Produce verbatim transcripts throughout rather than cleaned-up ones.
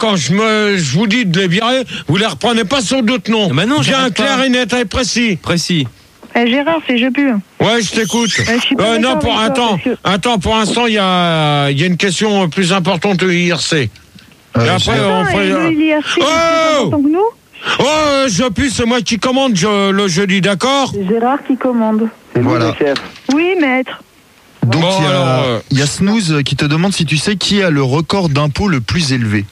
quand je me, je vous dis de les virer, vous les reprenez pas sur d'autres noms. Bah non, bien clair pas. et net et précis. Précis. Euh, Gérard, c'est je pue. Ouais, je t'écoute. Euh, je suis pas Euh, non, d'accord pour avec toi, attends, parce que- attends, pour l'instant, il y a, il y a une question plus importante de I R C. Euh, et après, j'ai- on Attends, fait. et le I R C, c'est plus Oh important que nous. Oh, euh, je pue, c'est moi qui commande je- le jeudi, d'accord? C'est Gérard qui commande. C'est vous Voilà. le chef. Oui, maître. Donc Bon, il y a, alors, euh, il y a Snooze qui te demande si tu sais qui a le record d'impôt le plus élevé.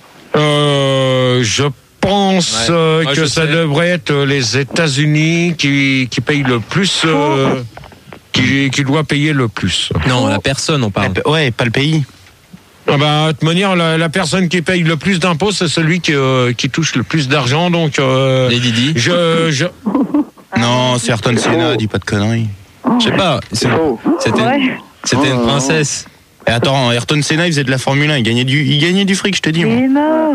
Euh, je pense Ouais. euh, Moi, que je ça sais. devrait être les États-Unis qui, qui payent le plus, euh, qui, qui doit payer le plus. Non, la personne, on parle. Ouais, pas le pays. Ah bah, de toute manière, la, la personne qui paye le plus d'impôts, c'est celui qui, euh, qui touche le plus d'argent. Donc, euh, Les Didi. je, je, Non, c'est Ayrton Senna, dis pas de conneries. Je sais pas. c'est- Oh. C'était Ouais. c'était une princesse. Et attends, Ayrton Senna, il faisait de la Formule un, il gagnait du, il gagnait du fric, je te dis. Il moi. est mort.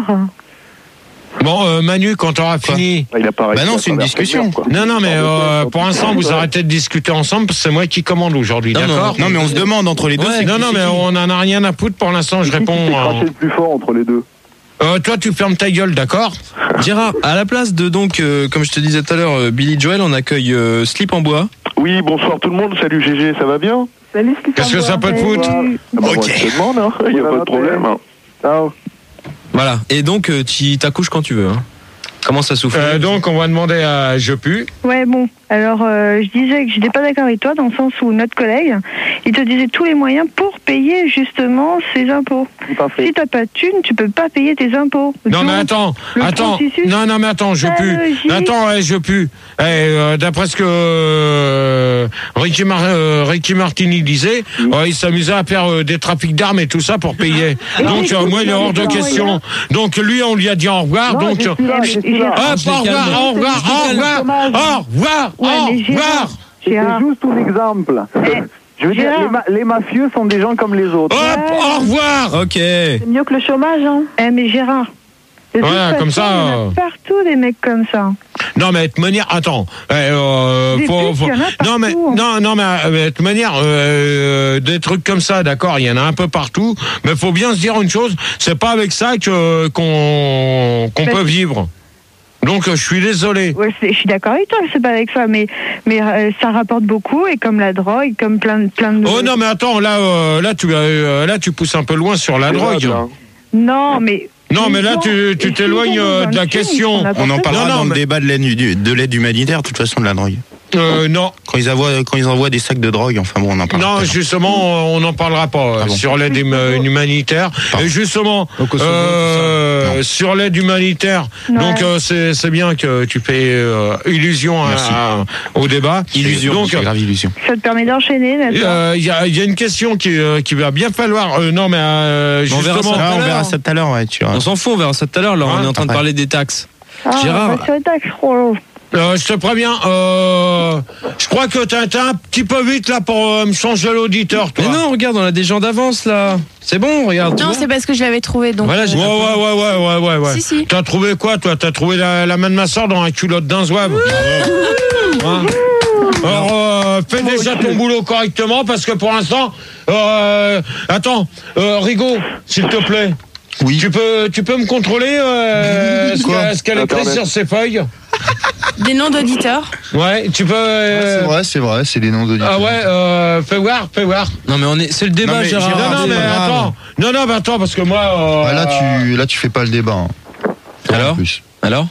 bon, euh, Manu, quand t'auras Quoi fini. Il a pas réussi Bah non, à c'est une traverser le discussion. mur, quoi. Non, non, mais euh, pour l'instant, vous Ouais. arrêtez de discuter ensemble, parce que c'est moi qui commande aujourd'hui, Non, d'accord? Non, mais on se demande entre les deux. Ouais. c'est Non, qui, non, c'est mais qui on en a rien à foutre pour l'instant, je Qui réponds. s'est euh, craché le plus fort entre les deux? euh, toi, tu fermes ta gueule, d'accord? Gérard, à la place de donc, euh, comme je te disais tout à l'heure, euh, Billy Joel, on accueille euh, Slip en bois. Oui, bonsoir tout le monde. Salut G G, ça va bien? Salut, Qu'est-ce que ça peut te foutre? Ah bah, moi, Ok. je te demande, hein. Il n'y a pas de problème. hein. Ciao. Voilà. Et donc, euh, tu t'accouches quand tu veux. Hein. Commence à souffler. Euh, donc, on va demander à Je pue. Ouais, bon. Alors, euh, je disais que j'étais pas d'accord avec toi dans le sens où notre collègue, il te disait tous les moyens pour payer justement ses impôts. Tout à fait. Si t'as pas de thune, tu peux pas payer tes impôts. Non, Donc, mais attends, le attends. processus, Non, non, mais attends, je la pue. logique. Attends, ouais, je pue. Eh, euh, d'après ce que euh, Ricky, Mar- euh, Ricky Martini disait, euh, il s'amusait à faire euh, des trafics d'armes et tout ça pour payer. Donc, euh, moi, il est hors de question. Donc, lui, on lui a dit au revoir. Non, Donc, je suis là, je suis là. hop, Je l'ai au revoir, calmé. au revoir, au revoir, au revoir, Ouais, au mais Gérard, revoir. C'était Gérard, juste un exemple. Eh, Je veux dire, Gérard. les, ma- les mafieux sont des gens comme les autres. Hop, au revoir. Ok. c'est mieux que le chômage, hein. Eh, mais Gérard. de toute Voilà, façon, comme ça, il y en a euh. partout des mecs comme ça. Non, mais de toute manière, attends. Eh, euh, Des faut, putes, faut- il y en a partout, non, mais hein. non, non, mais euh, de toute manière, euh, des trucs comme ça, d'accord, il y en a un peu partout. Mais faut bien se dire une chose, c'est pas avec ça que qu'on qu'on Mais- peut vivre. Donc, je suis désolé. Ouais, c'est- je suis d'accord avec toi, c'est pas avec ça, mais, mais euh, ça rapporte beaucoup, et comme la drogue, comme plein, de- plein de... Oh non, mais attends, là, euh, là, tu, euh, là, tu pousses un peu loin sur la C'est drogue. vrai, hein. Non, mais... Non, mais là, tu- tu Et t'éloignes, si euh, dans de la un film, question. ils font On en n'importe parlera Non, non, dans mais- le débat de l'aide, du- de l'aide humanitaire, de toute façon, de la drogue. Euh, non. Quand ils, envoient, quand ils envoient des sacs de drogue, enfin bon, on en parle. Non, justement, on n'en parlera pas euh, Ah bon. sur l'aide hum- humanitaire. Pardon. Et justement, Au Kosovo, euh, tout ça. sur l'aide humanitaire, Ouais. donc euh, c'est c'est bien que tu fais euh, illusion à- Merci. à- au débat. Illusion, Donc, c'est grave illusion. Ça te permet d'enchaîner, il d'accord. y, a, y a une question qui, euh, qui va bien falloir. euh, non, mais euh, On verra justement. ça. Ah, on l'heure. verra ça tout à l'heure, ouais, tu vois. On s'en fout, on verra ça tout à l'heure. Là, on Ouais, est en train de après. parler des taxes. Ah, Gérard. on va sur le taxe, oh. Euh, je te préviens, euh, je crois que t'es t'es un petit peu vite là pour euh, me changer l'auditeur, toi. Mais non, regarde, on a des gens d'avance là. C'est bon, regarde. tu Non, vois. c'est parce que je l'avais trouvé. Donc, Voilà, j'ai- Ouais, ouais, ouais, ouais, ouais, ouais, ouais. Si, si. T'as trouvé quoi, toi? T'as trouvé la, la main de ma soeur dans un culotte d'un zouave. Hein? Alors, euh, fais déjà ton boulot correctement, parce que pour l'instant, euh, attends, euh, Rigaud, s'il te plaît. Oui. Tu peux, tu peux me contrôler euh, ce Quoi qu'a- ce qu'elle écrit Internet. sur ses feuilles? Des noms d'auditeurs. Ouais, tu peux. euh, C'est vrai, c'est vrai, c'est les noms d'auditeurs. Ah ouais, euh, fais voir, fais voir. Non, mais on est, c'est le débat, Non, mais Gérard. Gérard, Non, non, c'est mais pas grave. attends. Non, non, mais attends, parce que moi. euh, Ah, là, tu, là, tu fais pas le débat. hein. Alors En plus. Alors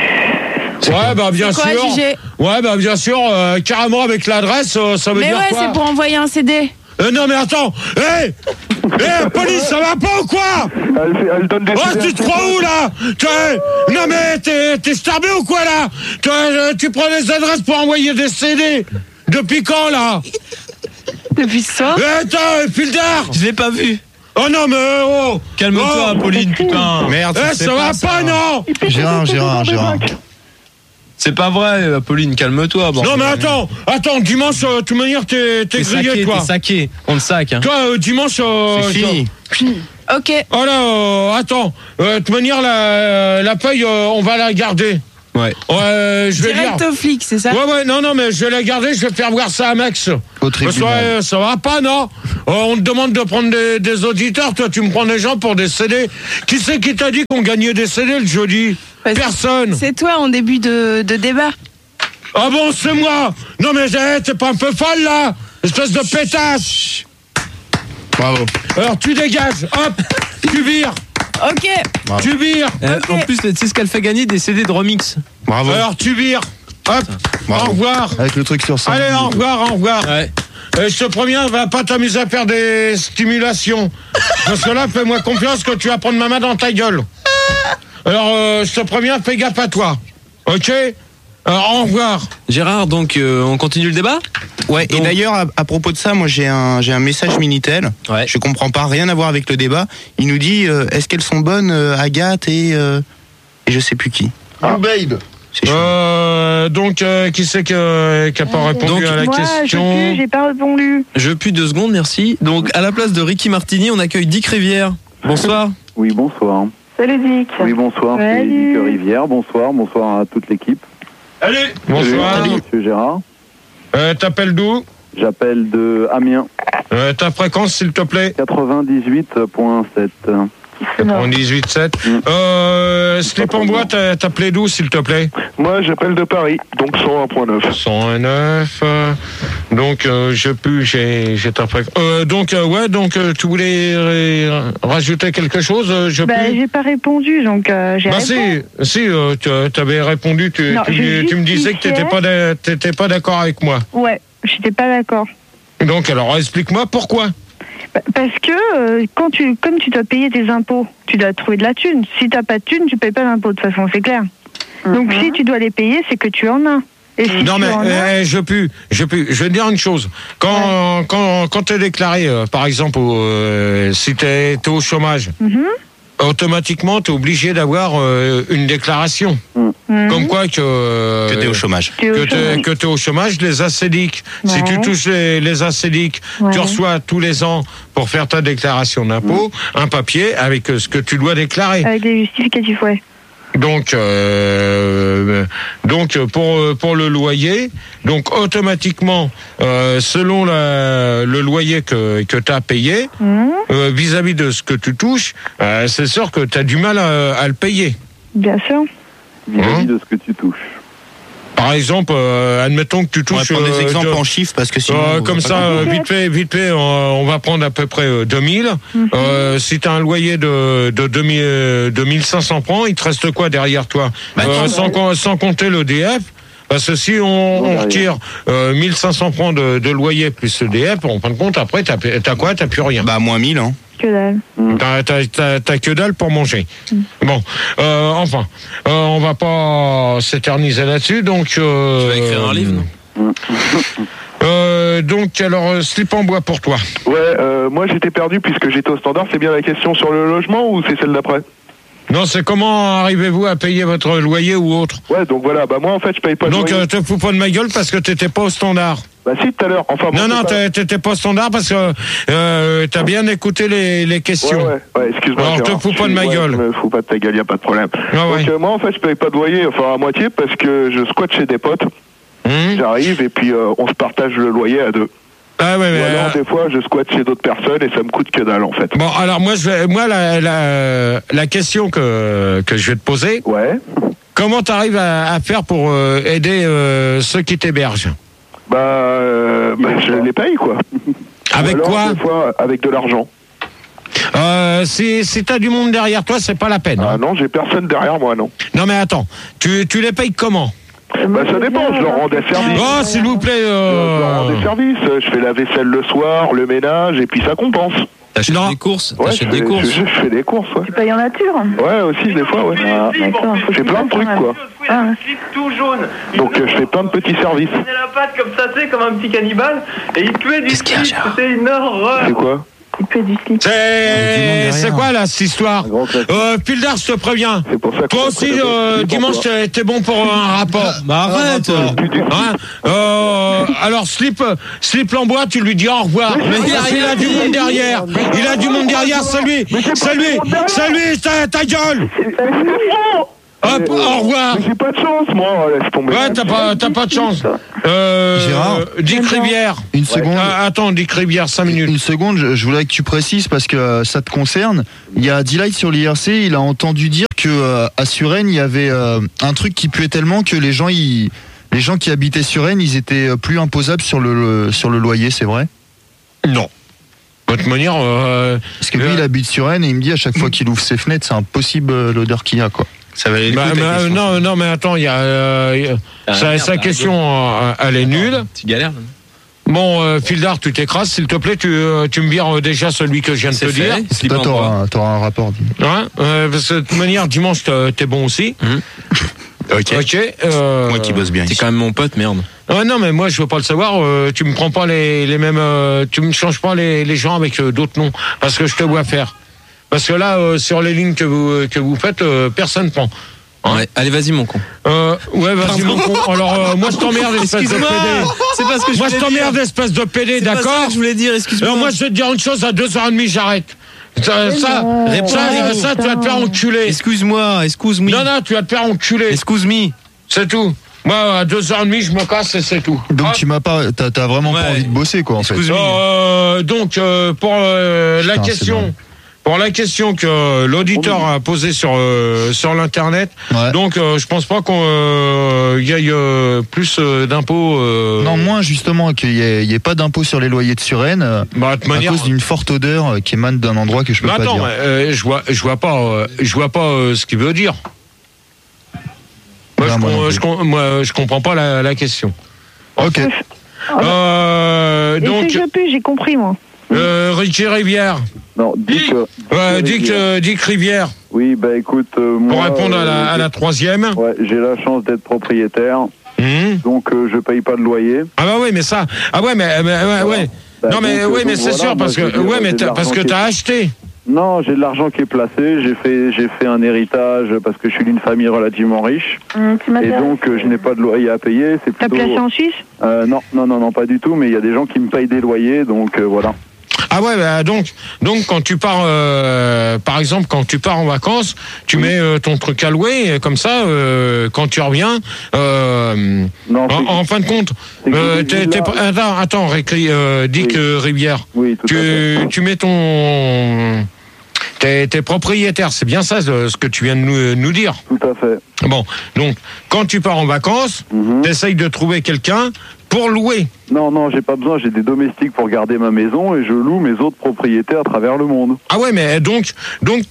Ouais, bah bien C'est quoi, sûr. J G? Ouais, bah bien sûr, euh, carrément avec l'adresse, euh, ça veut Mais dire ouais, quoi? c'est pour envoyer un C D. Euh, non mais attends, hé Hé, police, ça va pas ou quoi? Elle, fait- elle donne des Oh, tu te crois où là? T'es- Non mais t'es t'es starbé ou quoi là? T'es- euh, Tu prends les adresses pour envoyer des C D? Depuis quand là? Depuis ce soir. Eh, attends, file d'art! Je l'ai pas vu. Oh non mais oh! Calme-toi, Oh. Apolline, putain. Merde, Eh, c'est ça va ça. pas, non? Gérard, Gérard, Gérard. C'est pas vrai, Apolline, calme-toi. Non mais attends, attends, dimanche, euh, de toute manière, t'es t'es T'es grillé saqué, toi. t'es saqué. On le sac, hein. Toi, euh, dimanche... euh, C'est fini. Ok. Oh là, euh, attends, euh, de toute manière, la, la feuille, euh, on va la garder. Ouais. Ouais, je vais dire. Direct au flic, c'est ça? Ouais, ouais, non, non, mais je vais la garder, je vais faire voir ça à Max. Au Parce que, tribunal. ouais, ça va pas, non? Euh, on te demande de prendre des, des auditeurs, toi, tu me prends des gens pour des C D. Qui c'est qui t'a dit qu'on gagnait des C D le jeudi? Parce que Personne. C'est toi en début de, de débat. Ah bon, c'est moi? Non, mais hey, t'es pas un peu folle, là? Espèce de pétasse. Bravo. Alors, tu dégages, hop, tu vires, Ok. tu vires. Euh, Ok. En plus, tu sais ce qu'elle fait gagner? Des C D de remix. Bravo. Alors, tu vires, hop, Bravo. au revoir. Avec le truc sur ça. Allez, au revoir, au revoir. Ouais. Et je te préviens, va pas t'amuser à faire des stimulations. Parce que là, fais-moi confiance que tu vas prendre ma main dans ta gueule. Alors, euh, je te préviens, fais gaffe à toi. Ok? Alors, au revoir. Gérard, donc euh, on continue le débat? Ouais, Donc- et d'ailleurs, à, à propos de ça, moi j'ai un, j'ai un message Minitel. Ouais. Je comprends pas, rien à voir avec le débat. Il nous dit euh, est-ce qu'elles sont bonnes, euh, Agathe et, euh, et je sais plus qui. You babe. C'est chaud. Euh, donc, euh, qui c'est que- qui n'a pas répondu Donc, à la Moi, question? je sais, j'ai pas répondu. Je plus deux secondes, merci. Donc, à la place de Ricky Martini, on accueille Dick Rivière. Bonsoir. Oui, bonsoir. Salut Dick. Oui, bonsoir. C'est Salut. Dick Rivière. Bonsoir. Bonsoir à toute l'équipe. Allez, bonsoir. Salut, monsieur Gérard. Euh, T'appelles d'où? J'appelle de Amiens. Euh, ta fréquence, s'il te plaît? quatre-vingt-dix-huit virgule sept. quatre-vingt-dix-huit virgule sept. Mm. Euh, Slip en bois, t'as t'appelé d'où, s'il te plaît? Moi, j'appelle de Paris, donc cent un virgule neuf. cent un virgule neuf. euh, donc, euh, je peux, j'ai j'ai ta fréquence. Euh, donc, euh, ouais, donc, euh, tu voulais euh, rajouter quelque chose? euh, Je Bah, peux? j'ai pas répondu, donc euh, j'ai Bah répondu. si, si, euh, tu avais répondu, tu, Non, tu, je me- tu me disais que tu n'étais justifiais. pas, d'a- t'étais pas d'accord avec moi. Ouais, j'étais pas d'accord. Donc, alors, explique-moi pourquoi. Bah, Parce que euh, quand tu, comme tu dois payer tes impôts, tu dois trouver de la thune. Si t'as pas de thune, tu payes pas d'impôts, de toute façon, c'est clair. Donc si tu dois les payer, c'est que tu en as. Et si Non, tu mais en as, euh, je peux, je peux. Je vais te dire une chose. Quand, quand, quand tu es déclaré, euh, par exemple, au, euh, si tu es au chômage, Mhm. automatiquement, tu es obligé d'avoir euh, une déclaration. Mhm. Comme quoi que... euh, Que t'es au chômage. Tu es au que chômage. tu es au chômage, les acédiques. Si Ouais. tu touches les, les acédiques, Ouais. tu reçois tous les ans pour faire ta déclaration d'impôt un papier avec euh, ce que tu dois déclarer. Avec des justificatifs, ouais. Donc, euh, donc pour pour le loyer, donc automatiquement, euh, selon la, le loyer que que tu as payé, Mhm. euh, vis-à-vis de ce que tu touches, euh, c'est sûr que tu as du mal à, à le payer. Bien sûr. Vis-à-vis Hein de ce que tu touches. Par exemple, euh, admettons que tu On va touches prendre des euh, exemples de- en chiffres parce que sinon. Euh, on comme va ça, pas euh, comprendre. vite fait, vite fait, on, on va prendre à peu près euh, deux mille. Mhm. Euh, si tu as un loyer de, de deux mille, euh, deux mille cinq cents francs, il te reste quoi derrière toi? Bah, Euh, tu- sans, com- sans compter le D F. Parce que si on, on derrière. retire euh, mille cinq cents francs de, de loyer plus le D F, en fin de compte, après, t'as t'as quoi? T'as plus rien. Bah, moins mille, hein. Que dalle. T'as- T'as t'as- t'as que dalle pour manger. Bon, euh, enfin, euh, on va pas s'éterniser là-dessus, donc... Euh, Tu vas écrire un livre, non? euh, Donc, alors, euh, slip en bois pour toi. Ouais, euh, moi j'étais perdu puisque j'étais au standard. C'est bien la question sur le logement ou c'est celle d'après? Non, c'est comment arrivez-vous à payer votre loyer ou autre? Ouais, donc voilà. Bah moi en fait je paye pas de Donc, loyer. euh, te fous pas de ma gueule parce que t'étais pas au standard. Bah si tout à l'heure. Enfin, bon, Non, c'est non, pas- t'es- t'étais pas au standard parce que euh, t'as bien écouté les, les Ouais, questions. ouais, ouais, excuse-moi. Alors, Gérard. te fous pas de ma Ouais, gueule. Je me fous pas de ta gueule, y a pas de problème. Ah ouais. Donc euh, moi en fait je paye pas de loyer, enfin à moitié parce que je squatte chez des potes. Hum J'arrive et puis euh, on se partage le loyer à deux. Ah ouais, mais, Ou alors euh, des fois je squatte chez d'autres personnes et ça me coûte que dalle en fait. bon, alors moi, je vais, moi, la, la, la question que que je vais te poser, Ouais. comment t'arrives à, à faire pour euh, aider euh, ceux qui t'hébergent? Bah, euh, bah, je les paye quoi. Avec Ou alors, quoi? Des fois avec de l'argent. Euh, si si t'as du monde derrière toi, c'est pas la peine. Ah hein. non, j'ai personne derrière moi non. Non, mais attends, tu tu les payes comment? Bah ça dépend, je leur rends des services. Oh, s'il vous plaît. Je leur rends Euh... des services, je fais la vaisselle le soir, le ménage et puis ça compense. T'achètes Non. des courses? Ouais, je T'achètes fais, des courses? je, je fais des courses, ouais. Tu payes en nature. Ouais, aussi des fois, ouais. Ah, d'accord. Faut J'ai que plein de tu fasses trucs quand quoi. Ah, ouais. slip tout jaune. Donc euh, je fais plein de petits services. Il la patte comme ça, tu sais, comme un petit cannibale, et il tuait du Qu'est-ce qu'il y a, slip. Gérard C'était une horreur. C'est quoi? Il paye du slip. C'est c'est quoi là cette histoire? Un grand classique. Euh, Pildar, je te préviens. C'est pour ça que Toi aussi, euh, dimanche, t'es t'es bon pour un rapport. Bah arrête! Hein euh, alors, Slip, Slip Lambois, tu lui dis au revoir. Mais il a Parce qu'il rien a du dit. monde derrière. Il a du monde derrière, c'est lui. C'est lui. C'est lui, ta, ta gueule. Hop, Mais, au revoir. Mais j'ai pas de chance, moi, laisse tomber. Ouais, t'as pas, t'as pas de chance. Euh, Gérard Dick Rivière. Une seconde. Ah, attends, Dick Rivière, cinq minutes. Une seconde, je, je voulais que tu précises parce que euh, ça te concerne. Il y a D-Light sur l'I R C, il a entendu dire que euh, à Suresnes, il y avait euh, un truc qui puait tellement que les gens, ils, les gens qui habitaient Suresnes, ils étaient euh, plus imposables sur le, le sur le loyer, c'est vrai? Non. De toute manière, euh, Parce que lui, euh, il habite Suresnes et il me dit à chaque fois qu'il ouvre ses fenêtres, c'est impossible euh, l'odeur qu'il y a, quoi. Ça valait le bah, coup, ta bah, question. non, non, mais attends, il y a, euh, y a- Ah, sa, merde, sa bah, question, euh, elle est nulle. Tu galères. Bon, euh, Fildar, tu t'écrases, s'il te plaît, tu, euh, tu me vires euh, déjà celui que je viens de te C'est dire. fait. Slip Toi, en t'auras bois. un, t'auras un rapport. dis. Hein euh, parce que de toute manière, dimanche, t'es t'es bon aussi. Ok. Ok. euh, Moi qui bosse bien T'es ici. quand même mon pote, merde. Ouais, non, mais moi, je veux pas le savoir. euh, tu me prends pas les, les mêmes. euh, tu me changes pas les, les gens avec euh, d'autres noms, parce que je te vois faire. Parce que là, euh, sur les lignes que vous que vous faites, euh, personne prend. Hein Ouais. Allez, vas-y, mon con. Euh, ouais, vas-y, mon con. Alors, euh, moi, je t'emmerde, espèce de P D. C'est pas ce que je Moi, je voulais t'emmerde, dire. espèce de P D, C'est pas ça d'accord que je voulais dire, excuse-moi. Alors, moi, je vais te dire une chose, à deux heures trente, j'arrête. Ça, ça, Réponds, ça, Rigo. ça, tu vas te faire enculer. Excuse-moi, excuse-moi. Non, non, tu vas te faire enculer. Excuse-me. C'est tout. Moi, à deux heures trente, je me casse et c'est tout. Donc Ah. tu m'as pas, t'as, t'as vraiment Ouais. pas envie de bosser, quoi, en fait. Excuse-moi. Euh, donc, euh, pour euh, la Putain, c'est question. dingue. Pour la question que l'auditeur a posée sur euh, sur l'internet, Ouais. donc euh, je pense pas qu'on euh, y aille euh, plus euh, d'impôts. Euh, Non, moins justement qu'il y ait, il y ait pas d'impôt sur les loyers de Suresnes euh, bah, de toute à manière. cause d'une forte odeur euh, qui émane d'un endroit que je peux Bah, pas attends, dire. mais, euh, je vois je vois pas euh, je vois pas euh, ce qu'il veut dire. Moi, Ouais, je, moi com- non plus. je com- moi, je comprends pas la, la question. Ok. Euh, Et donc, c'est que je pue, j'ai compris, moi. euh, Richie Rivière. Non, Dick. euh, Ouais, Dick Dick, euh, Dick Rivière. Oui, bah écoute, euh, moi. Pour répondre à la, euh, à la troisième. Ouais, j'ai la chance d'être propriétaire, Hum. donc euh, je paye pas de loyer. Ah bah oui, mais ça. Ah ouais, mais, mais ouais, ouais. Bah, non mais donc, oui, euh, mais donc c'est voilà, sûr moi, parce je veux que dire, ouais, mais j'ai de t'as- parce l'argent que qui est- t'as acheté. Non, j'ai de l'argent qui est placé, j'ai fait j'ai fait un héritage parce que je suis d'une famille relativement riche et donc euh, je n'ai pas de loyer à payer, c'est T'as plutôt placé en Suisse? euh, non, non non non pas du tout, mais il y a des gens qui me payent des loyers donc euh, voilà. Ah ouais, bah donc donc quand tu pars, euh, par exemple, quand tu pars en vacances, tu mets euh, ton truc à louer et comme ça, euh, quand tu reviens, euh, Non, c'est- en, en fin de compte, c'est que euh, j'ai t'es- de t'es la- pas- attends, attends, Ricky, euh, Dick Oui. euh, Rivière, Oui, tout à fait. tu tu mets ton T'es, t'es propriétaire, c'est bien ça ce ce que tu viens de nous, nous dire. Tout à fait. Bon, donc quand tu pars en vacances, Mhm. t'essayes de trouver quelqu'un pour louer. Non non, j'ai pas besoin, j'ai des domestiques pour garder ma maison et je loue mes autres propriétaires à travers le monde. Ah ouais, mais donc, donc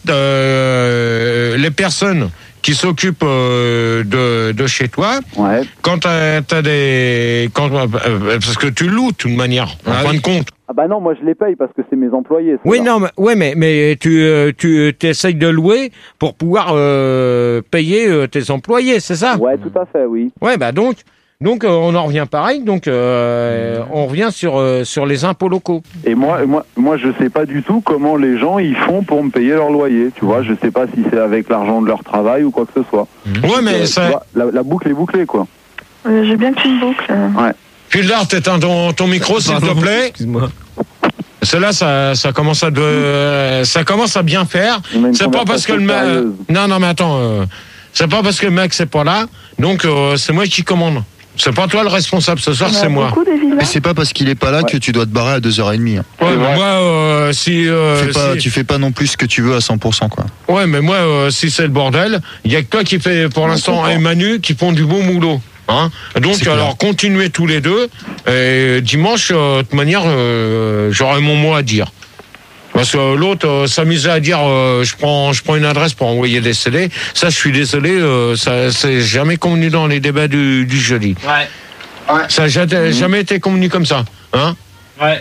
euh, les personnes qui s'occupent euh, de, de chez toi, Ouais. quand t'as, t'as des, quand, euh, parce que tu loues de toute manière, en Ah fin oui. de compte. Ah bah non, moi je les paye parce que c'est mes employés. c'est Oui, ça. non, mais, ouais, mais, mais tu, euh, tu essayes de louer pour pouvoir euh, payer euh, tes employés, c'est ça? Ouais, tout à fait, oui. Ouais, bah donc, donc euh, on en revient pareil, donc euh, on revient sur euh, sur les impôts locaux. Et moi, moi, moi, je sais pas du tout comment les gens ils font pour me payer leur loyer. Tu vois, je sais pas si c'est avec l'argent de leur travail ou quoi que ce soit. Ouais, mais Euh, tu ça. vois, la, la boucle est bouclée, quoi. Euh, j'ai bien que tu me boucles. Fildar, t'éteins ton, ton micro, s'il te Pardon. plaît. Excuse-moi. Cela, ça, ça commence à, de, euh, ça commence à bien faire. On a une C'est pas parce que le mec, conversation sérieuse. non, non, mais attends, euh, c'est pas parce que le mec c'est pas là, donc euh, c'est moi qui commande. C'est pas toi le responsable ce soir, c'est moi. Beaucoup des villas. Mais c'est pas parce qu'il est pas là que tu dois te barrer à deux heures trente. Hein. Ouais, mais vrai. moi, euh, si, euh, Tu fais pas, si- tu fais pas non plus ce que tu veux à cent pour cent, quoi. ouais, mais moi, euh, si c'est le bordel, il y a que toi qui fais, pour l'instant, et Manu qui font du bon boulot. Hein. Donc, C'est clair. alors, continuez tous les deux. Et dimanche, euh, de toute manière, euh, j'aurai mon mot à dire. Parce que l'autre euh, s'amusait à dire euh, je prends je prends une adresse pour envoyer des C D. Ça, je suis désolé, euh, ça c'est jamais convenu dans les débats du, du jeudi. Ouais. Ça n'a jamais, jamais été convenu comme ça. Hein. Ouais.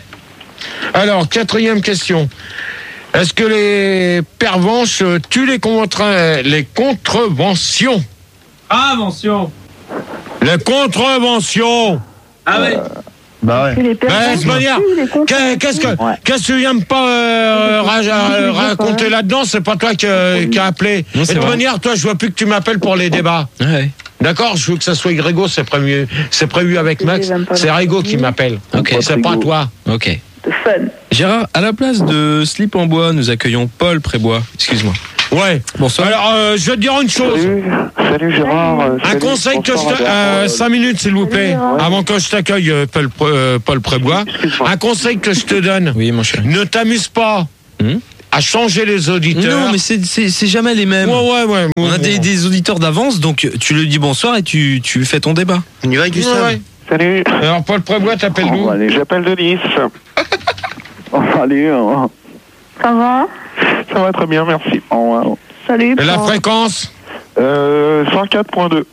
Alors, quatrième question. Est-ce que les pervenches euh, tuent les, contre- les contreventions? Ah, mention. Les contreventions. Ah ouais. Bah ouais. Que les Ben, de personnes toute manière, tuent les contre- qu'est- qu'est-ce que Ouais. qu'est-ce que tu viens de pas euh, ra- ra- raconter là-dedans? C'est pas toi qui, qui a appelé. Non, Et c'est de toute vrai. manière, toi, je veux plus que tu m'appelles pour les débats. Ouais. D'accord? Je veux que ça soit Grégo, c'est prévu, c'est prévu avec Max. C'est Rigo qui m'appelle. Ok. C'est pas toi. Ok. de fun. Gérard, à la place de Slip en bois, nous accueillons Paul Prébois. Excuse-moi. Ouais. Bonsoir. Alors, euh, je vais te dire une chose. Salut, salut Gérard. euh, Un salut, conseil que je bonsoir, te... Gérard. Euh, cinq minutes, s'il vous plaît, Gérard. avant que je t'accueille, euh, Paul, euh, Paul Prébois. Excuse-moi. Un conseil que je te donne. Oui, mon chéri. Ne t'amuse pas Hmm à changer les auditeurs. Non, mais c'est, c'est, c'est jamais les mêmes. Ouais, ouais, ouais. On a ouais, des, ouais. des auditeurs d'avance, donc tu lui dis bonsoir et tu, tu fais ton débat. On y va, Gustave? Ouais, ouais. Salut. Alors, Paul Prébois, t'appelles Oh, d'où? allez, j'appelle de Nice. Oh, allez, hein. Ça va? Ça va très bien, merci. Oh, Salut. Et la Paul. fréquence? euh, cent quatre point deux.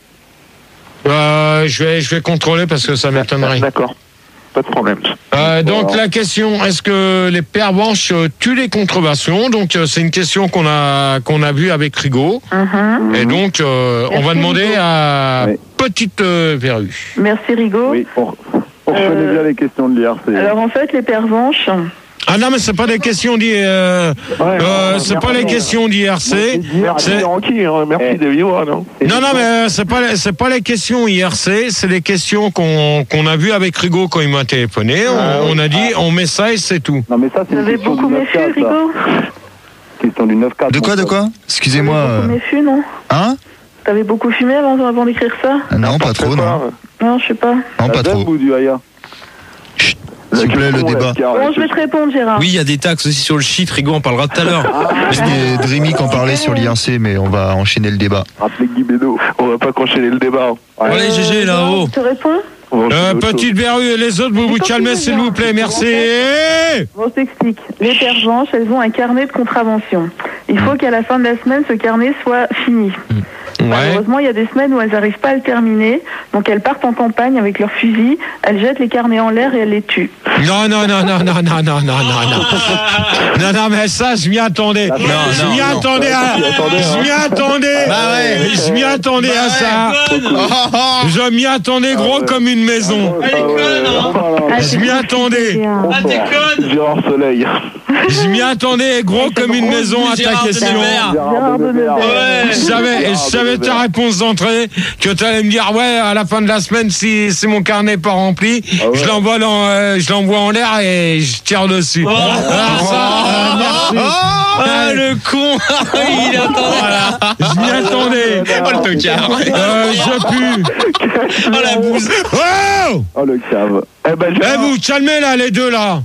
euh, je, vais, je vais contrôler parce que ça m'étonnerait. D'accord. Pas de problème. Euh, donc Voilà. la question, est-ce que les pervenches euh, tuent les contreventions? Donc euh, c'est une question qu'on a qu'on a vue avec Rigaud. Mhm. Et donc euh, on va Merci, demander Rigaud. à Oui. Petite euh, Verrue. Merci Rigaud. Oui, on, on Euh, connaît bien les questions de l'I R C. Alors en fait, les pervenches, Ah non mais c'est pas des questions d'I euh, Ouais, euh, ouais, c'est merci. pas les questions d'I R C. Merci, c'est- Ranky, hein, merci Eh. des viewers, non Non non mais euh, c'est pas c'est pas les questions I R C, c'est les questions qu'on qu'on a vues avec Rigaud quand il m'a téléphoné. On, Ah, oui. on a dit on met ça et c'est tout. Non, mais ça, c'est vous une avez question beaucoup du neuf méfié, quatre, ça. Rigaud? Question du neuf quatre. De quoi, de quoi Excusez-moi. Vous avez beaucoup euh, méfié, non? Hein T'avais beaucoup fumé avant, avant d'écrire ça? Ah, Non, pas trop, non. Non, je sais pas. Non, pas trop. ou du Aya S'il vous plaît, le débat. Bon, je vais te répondre, Gérard. Oui, il y a des taxes aussi sur le shit, Rigaud, on parlera tout à l'heure. C'était Dreamy qui en parlait sur l'I R C, mais on va enchaîner le débat. Rappelez Guy Bédot. On va pas enchaîner le débat. Ouais, Euh, G G, là-haut. Je te réponds? On va enchaîner Euh, autre Petite Verrue et les autres, vous vous calmez s'il vous plaît, merci. Bon, je t'explique. Les pervenches, elles ont un carnet de contraventions. Il faut qu'à la fin de la semaine, ce carnet soit fini. Ouais. Malheureusement, il y a des semaines où elles n'arrivent pas à le terminer. Donc, elles partent en campagne avec leurs fusils, elles jettent les carnets en l'air et elles les tuent. Non, non, non, non, non, non, non, non, non, non. Non, non, mais ça, je m'y attendais. Non, je m'y non, attendais non. à, je m'y attendais. Bah ouais. Je m'y attendais à ça. Je m'y attendais gros comme une maison. Ah, Je c'est m'y trop attendais. compliqué, hein. Ah, déconne. Gérard Soleil. Je m'y attendais gros comme une maison à ta Gérard question. Denevert. Gérard Denevert. Je savais, je savais ta réponse d'entrée, que tu allais me dire, ouais, à la fin de la semaine, si, si mon carnet n'est pas rempli, Ah ouais. je l'envoie dans, euh, je l'envoie en l'air et je tire dessus. Alors ça, euh, merci. Ah, le con. Il attendait. Voilà. Je m'y attendais. Oh, le tocard. Euh, je pue. Oh, la bouse. Oh! Oh, le cave. Eh ben, Eh, Gérard, vous, calmez là, les deux là.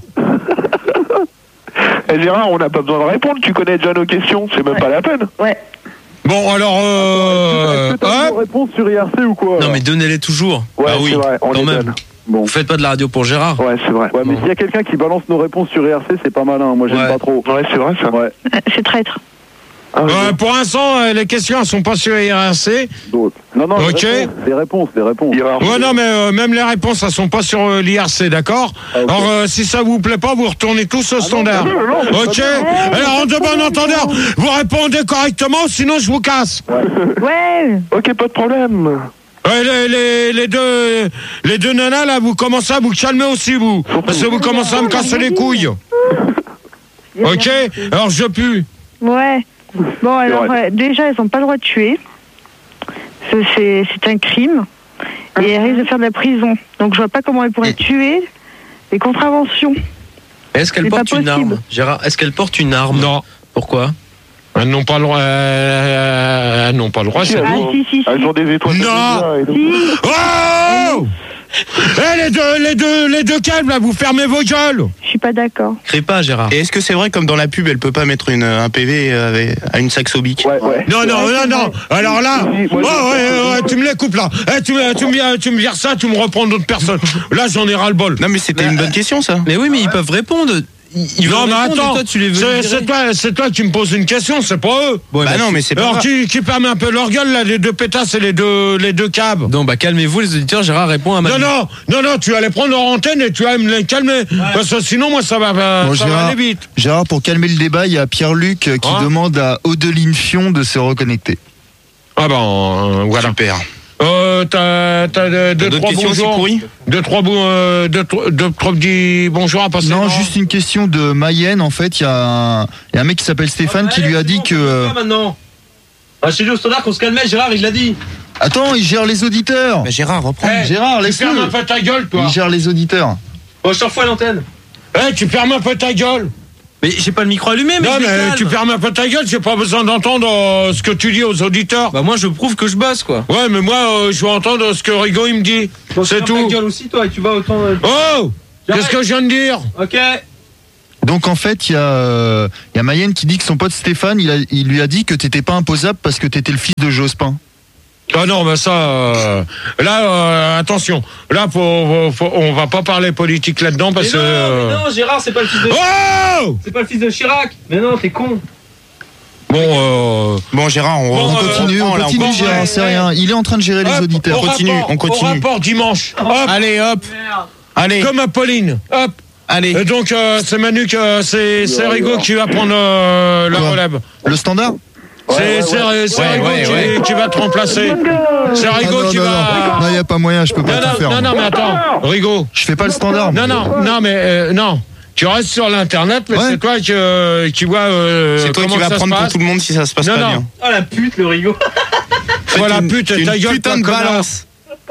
eh, Gérard, on n'a pas besoin de répondre. Tu connais déjà nos questions. C'est même Ouais. pas la peine. Ouais. Bon, alors, euh, Est-ce que t'as hop. une réponse sur I R C ou quoi Non, mais donnez-les toujours. Ouais, Ah oui, c'est vrai. On quand les même. donne. Bon. Vous faites pas de la radio pour Gérard. Ouais, c'est vrai. Ouais, mais s'il y a quelqu'un qui balance nos réponses sur I R C, c'est pas malin. Moi, j'aime Ouais. pas trop. Ouais, c'est vrai, ça. Ouais. C'est traître. Ah, ouais. Euh, pour l'instant, euh, les questions elles sont pas sur I R C. D'autres. Non, non, Ok. des réponses, des réponses, des réponses. Ouais, non, mais euh, même les réponses, elles sont pas sur euh, l'I R C, d'accord? Ah, ok. Alors, euh, si ça vous plaît pas, vous retournez tous au standard. non, non, non, Ok? c'est Alors, en de bon entendeur, vous répondez correctement, sinon je vous casse. Ouais. Ok, pas de problème. Ouais, les, les, les deux, les deux nanas, là, vous commencez à vous calmer aussi, vous. Parce que vous commencez à me casser les couilles. Ok? Alors, je pue. Ouais. Bon, alors, vrai. euh, déjà, elles n'ont pas le droit de tuer. C'est- C'est c'est un crime. Et elles risquent de faire de la prison. Donc, je vois pas comment elles pourraient tuer les contraventions. Est-ce qu'elle C'est porte pas une possible. arme, Gérard? Est-ce qu'elle porte une arme? Non. Pourquoi? Elles n'ont pas le droit. euh, Elles n'ont pas le droit, Si, c'est elles Ah, tout. ont- si, si, si. Elles ont des étoiles. Non. de médias et tout. Si. Oh! Eh, les deux, les deux, les deux calmes, là, vous fermez vos gueules. Je suis pas d'accord. Crie pas, Gérard. Et est-ce que c'est vrai, comme dans la pub, elle peut pas mettre une, un P V avec, à une Saxo Bic? Ouais, ouais. Non, non, non, non. Alors là, Oui, oh, moi, ouais, je- ouais, ouais, tu me les coupes là. Eh, tu, me- tu, me, viens- tu me vires ça, tu me reprends d'autres personnes. Là, j'en ai ras le bol. Non, mais c'était une bonne question, ça. Mais oui, mais ils peuvent répondre. Ils ils Non, veulent mais répondre, attends, et toi, tu les veux c'est virer. c'est toi, c'est toi qui me poses une question, c'est pas eux. Bon, Bah bah, non, tu- mais c'est pas Alors grave. qui, qui permet un peu leur gueule là, les deux pétasses et les deux, les deux cabs. Non, bah calmez-vous les auditeurs, Gérard répond à ma Non, non, non, non, tu vas les prendre en antenne et tu vas me les calmer. Parce que sinon, moi, ça va, va- Bon, ça va Gérard, aller vite. Gérard, pour calmer le débat, il y a Pierre-Luc euh, qui Hein demande à Odeline Fion de se reconnecter. Ah ben, euh, voilà. Super. Euh, t'as, t'as deux, deux, d'autres trois questions aussi bonjours. pourries Deux, trois, bons, euh, deux, trois, deux, trois petits bonjours à passer. Non, juste une question de Mayenne. En fait, il y, a un- il y a un mec qui s'appelle Stéphane qui lui a dit que. euh, maintenant. Ah, chez lui au standard qu'on se calmait, Gérard, il l'a dit. Attends, il gère les auditeurs. Bah, Gérard, reprends. Eh, Gérard, tu fermes un laisse-le. peu ta gueule, toi. Il gère les auditeurs. Bon, je t'envoie l'antenne. Eh, tu fermes un peu ta gueule. Mais j'ai pas le micro allumé, mais Non, je mais m'éclate. tu perds pas ta gueule, j'ai pas besoin d'entendre euh, ce que tu dis aux auditeurs. Bah moi je prouve que je bosse quoi. Ouais, mais moi euh, je veux entendre ce que Rigo il me dit. C'est tout. Ta gueule aussi toi et tu vas autant. Oh, qu'est-ce que je viens de dire? Ok. Donc en fait, il y a, euh, il y a Mayenne qui dit que son pote Stéphane, il, a, il lui a dit que t'étais pas imposable parce que t'étais le fils de Jospin. Ah non, mais ça, euh, là, euh, attention, là, faut, faut, on va pas parler politique là-dedans parce mais que. non, euh... mais non, Gérard, c'est pas le fils de. Oh C'est pas le fils de Chirac. Mais non, t'es con. Bon, euh... Bon, Gérard, on, Bon, on euh, continue, on on, là, continue, on Gérard, c'est rien. Il est en train de gérer les hop, auditeurs. au continue, rapport, on continue. Au rapport dimanche. Hop, Allez, hop. Allez, comme Apolline. Hop. allez. Et donc, euh, c'est Manu, que c'est c'est Rigo qui va prendre euh, la Quoi relève. Le standard C'est c'est- c'est Ouais, Rigo ouais, qui, ouais. qui va te remplacer. C'est Ah Rigo non, qui non, va. non, non, il y a pas moyen, je peux pas Non, tout non, faire. non, non, mais attends, Rigo. Je fais pas le standard. Non, non, non, mais euh, non. Tu restes sur l'internet, mais Ouais. c'est toi qui, euh, qui vois. Euh, C'est toi comment qui vas ça se prendre pour passe. tout le monde si ça se passe Non, pas non. bien. Oh la pute, le Rigo. Voilà, Une- pute, une ta gueule, putain toi, de connard. balance.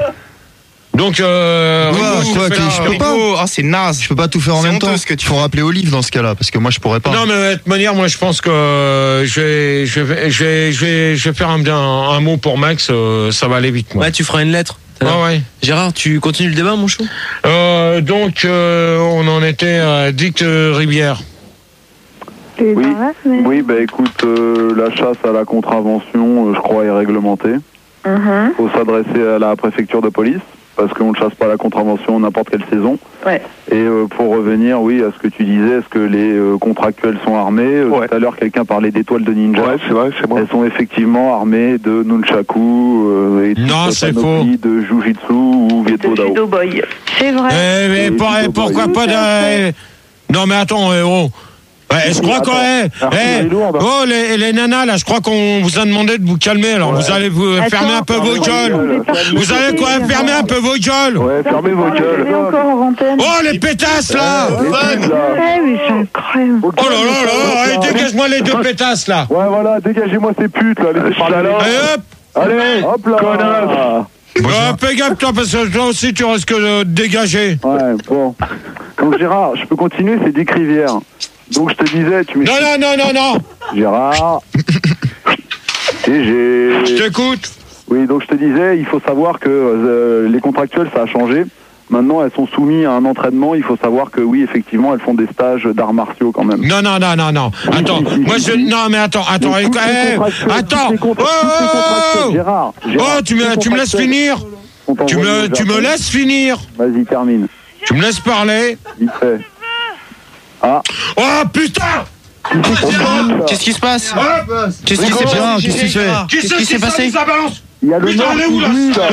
Donc, euh, Quoi, Rigo, je te quoi, fais que la- je peux pas Rigo, oh, c'est naze. Je peux pas tout faire en C'est même honteux, temps. ce que tu Faut rappeler Olive dans ce cas-là, parce que moi je pourrais pas. Non, mais de toute manière, moi, je pense que euh, je vais, je vais, je vais, je vais, je vais faire un, un, un mot pour Max. euh, ça va aller vite, moi. Ouais, tu feras une lettre. Ah ouais. Gérard, tu continues le débat, mon chou? Euh, donc, euh, on en était à Dick euh, Rivière. C'est Oui. dans la semaine. Oui, bah écoute, euh, la chasse à la contravention, euh, je crois, est réglementée. Mhm. Faut s'adresser à la préfecture de police, parce qu'on ne chasse pas la contravention n'importe quelle saison. Ouais. Et euh, pour revenir, oui, à ce que tu disais, est-ce que les euh, contractuels sont armés Euh, Ouais. Tout à l'heure, quelqu'un parlait d'étoiles de ninja. Ouais, c'est vrai, c'est moi. Elles sont effectivement armées de nunchaku euh, et toute Non, cette c'est panoplie de jujitsu ou Vieto De Dao. judo boy. C'est vrai. Eh, mais Et pour- puis, eh, pourquoi bah, pas de... eh, Non, mais attends, eh, oh. Ouais, je crois Attends, qu'on eh, l'artillerie eh, lourde. oh les, les nanas là, je crois qu'on vous a demandé de vous calmer. Alors Ouais. vous allez vous Attends, fermer un peu vos attends, gueules. attends, Vous allez quoi fermer un peu vos gueules. Ouais, fermez vos On gueules. est encore en antenne. Oh les pétasses là. Les putes, là. Eh oui, c'est incroyable. Oh là là là, allez, dégage-moi les deux pétasses là. Ouais, voilà, dégagez-moi ces putes là, laissez parler. Allez hop. Allez, hop là. Connasse. Oh, fais gaffe toi parce que toi aussi tu risques de te dégager. Ouais, bon. Donc Gérard, je peux continuer, c'est Dick Rivière. Donc je te disais, tu Non m'expliques. non non non non. Gérard. Et Je j'ai. t'écoute. Oui, donc je te disais, il faut savoir que euh, les contractuels, ça a changé. Maintenant, elles sont soumises à un entraînement. Il faut savoir que oui, effectivement, elles font des stages d'arts martiaux quand même. Non non non non non. Attends, si, si, moi si, je si. non mais attends attends Donc, eh, toutes les eh, contractuels, attends. toutes les contra- Oh, toutes les contractuels, oh, Gérard, Gérard, oh, tu toutes les me tu me laisses contractuels finir. sont Tu envoyées me au tu me Japon. laisses finir. Vas-y, termine. Tu me laisses parler. Vite fait. Ah. Oh putain. Qu'est-ce qui se passe? Hop. Qu'est-ce qui s'est Gérard, passé? qu'est-ce que tu fais Qu'est-ce qui s'est passé? Ça balance. Il y a le Putain, nord elle est qui où, là mouille, là.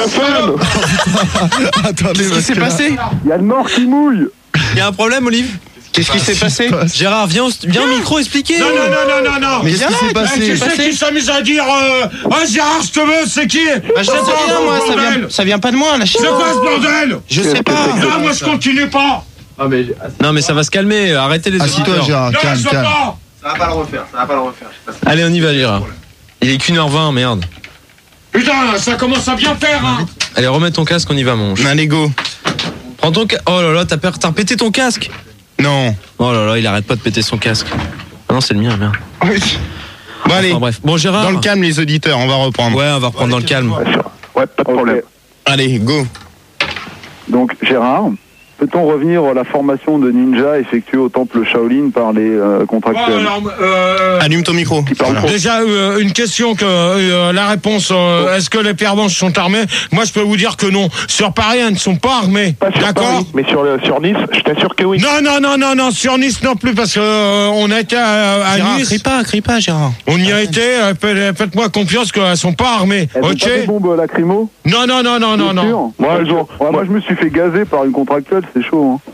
Attendez, Qu'est-ce qui parce s'est que là- passé? Il y a le nord qui mouille. Il y a un problème, Olive? Qu'est-ce qui s'est passé? Gérard, viens au, viens au micro expliquer. Non non non non non non. Mais qu'est-ce qui s'est Eh, passé qui c'est qui s'amuse à dire euh, ah Gérard je te veux, c'est qui? Bah, je sais pas, moi, ça vient, ça vient pas de moi, la C'est quoi ce bordel? Je sais pas. Non moi je continue pas. Non, mais ça va se calmer. Arrêtez les Assis-toi, auditeurs. Gérard, Non calme, je veux calme. pas. Ça va pas le refaire, ça va pas le refaire. Je sais pas si- Allez, on y va, Gérard. Il est qu'une heure vingt, merde. Putain ça commence à bien faire hein. Allez, remets ton casque, on y va, mon chou. Allez, go. Prends ton casque. Oh là là, t'as peur, t'as pété ton casque. Non. Oh là là, il arrête pas de péter son casque. Ah non, c'est le mien, merde. Bon, allez. Enfin, bref. Bon, Gérard. Dans le calme, les auditeurs, on va reprendre. Ouais, on va reprendre dans le calme. Ouais, pas de Ok. problème. Allez, go. Donc Gérard, peut-on revenir à la formation de ninja effectuée au temple Shaolin par les euh, Bon, contractuels alors, euh, Allume ton micro. Voilà. déjà euh, une question que euh, la réponse euh, est-ce que les pervenches sont armés? Moi je peux vous dire que non. Sur Paris elles ne sont pas armées. Pas sur D'accord? Paris, mais sur, le, sur Nice, je t'assure que oui. Non non non non non sur Nice non plus parce que euh, on a été à, à Gérard, Nice. crie pas, crie pas, Gérard. On y a été. euh, faites- Faites-moi confiance qu'elles sont pas armées. Elles ont Ok? pas des bombes lacrymo? Non non non non non Bien non. sûr. Moi, elles ont- Ouais, moi je me suis fait gazer par une contractuelle, c'est chaud. Hein.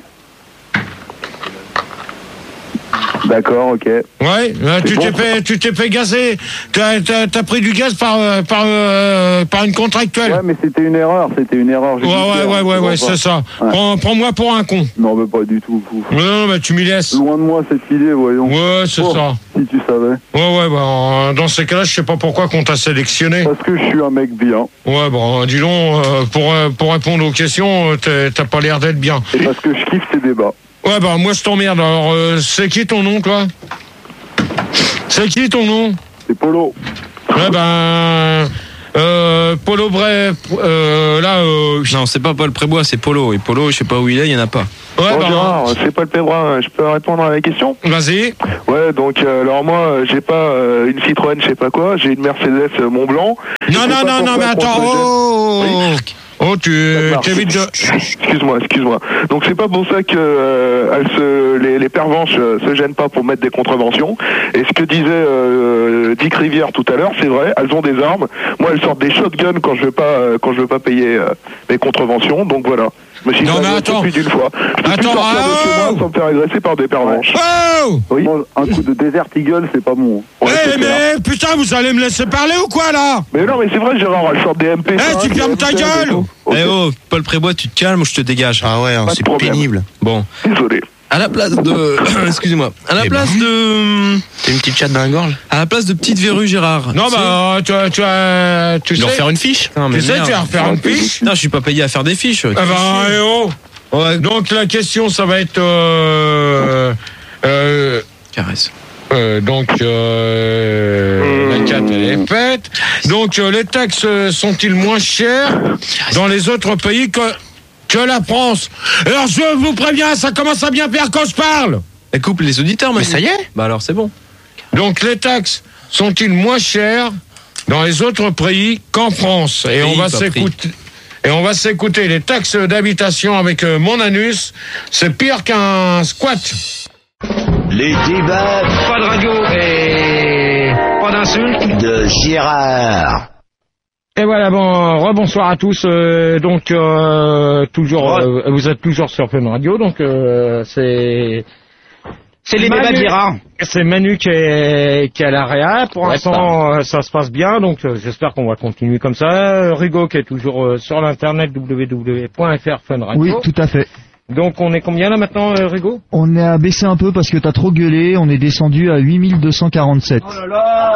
D'accord, ok. Ouais, euh, tu bon, t'es fait, tu t'es fait gazer. T'as, t'as, t'as pris du gaz par, euh, par, euh, par une contractuelle. Ouais, mais c'était une erreur, c'était une erreur. Ouais, ouais, ouais, ouais, ouais, c'est ça. Ouais. Prends, prends-moi pour un con. Non, mais pas du tout. fou. Non, non, bah, tu m'y laisses. Loin de moi cette idée, voyons. Ouais, c'est Oh, ça. Si tu savais. Ouais, ouais, bah, euh, dans ces cas-là, je sais pas pourquoi qu'on t'a sélectionné. Parce que je suis un mec bien. Ouais, bon, dis donc, euh, pour, euh, pour répondre aux questions, euh, t'es- t'as pas l'air d'être bien. Et parce que je kiffe ces débats. Ouais, bah moi je t'emmerde. Alors, euh, c'est qui ton nom, toi? C'est qui ton nom? C'est Polo. Ouais, ben... Euh, Polo Bray, euh, là... Euh... Non, c'est pas Paul Prébois, c'est Polo. Et Polo, je sais pas où il est, il y en a pas. Ouais, Bon, bah... Gérard, c'est pas le Pébrun, je peux répondre à la question? Vas-y. Ouais, donc euh, alors moi, euh, j'ai pas euh, une Citroën, je sais pas quoi, j'ai une Mercedes euh, Mont Blanc. Non, non, non, non, mais attends, oh, oh, oh, tu t'évites de... Excuse-moi, excuse-moi. Donc c'est pas pour ça que euh, elles se, les, les pervenches euh, se gênent pas pour mettre des contraventions. Et ce que disait euh, Dick Rivière tout à l'heure, c'est vrai, elles ont des armes. Moi, elles sortent des shotguns quand je veux pas, euh, quand je veux pas payer euh, mes contraventions. Donc voilà. Je me suis Non, fait mais agresser attends. plus d'une fois. Je peux Attends, plus sortir de oh chez moi sans me faire agresser par des pervenches. Oh Oui. Bon, un coup de Desert Eagle, c'est pas bon. Ouais, Eh, c'est clair. mais putain, vous allez me laisser parler ou quoi, là? Mais non, mais c'est vrai, Gérard, elles sortent des M P cinq. Eh, tu fermes ta M seize et gueule. tout. Ok. Eh oh, Paul Prébois, tu te calmes ou je te dégage? Ah ouais, hein, Pas de c'est problème. pénible. Bon. Désolé. À la place de... Excusez-moi. À la Eh place de... T'as une petite chatte dans la gorge? À la place de petite verrue, Gérard. Non, tu sais- bah, tu as... Tu, as, tu Tu sais... leur faire une fiche? Non, mais Tu sais, merde. tu vas refaire une fiche? Non, je suis pas payé à faire des fiches. Ah bah, eh oh. Ouais, Donc, la question, ça va être... Euh... Euh... caresse. Euh, donc, euh, la carte, elle est faite. Donc, euh, les taxes euh, sont-ils moins chères dans les autres pays que, que la France? Alors, je vous préviens, ça commence à bien faire quand je parle. Elle coupe les auditeurs, Mais ça y est. Bah alors c'est bon. Donc, les taxes sont-ils moins chères dans les autres pays qu'en France? Et Pays, on va pas s'écouter. Et on va s'écouter les taxes d'habitation avec euh, mon anus. C'est pire qu'un squat. Les débats, Pas de radio et pas d'insultes. de Gérard. Et voilà, bon, rebonsoir à tous. euh, donc, euh, toujours, euh, vous êtes toujours sur Fun Radio, donc euh, c'est... C'est les Manu- débats de Gérard. C'est Manu qui est, qui est à l'A R E A. Pour Ouais, l'instant, euh, ça se passe bien, donc euh, j'espère qu'on va continuer comme ça. Euh, Rigo qui est toujours euh, sur l'internet w w w point f r Fun Radio. Oui, tout à fait. Donc, on est combien là maintenant, euh, Rigo? On est à baisser un peu parce que t'as trop gueulé, on est descendu à huit mille deux cent quarante-sept. Oh là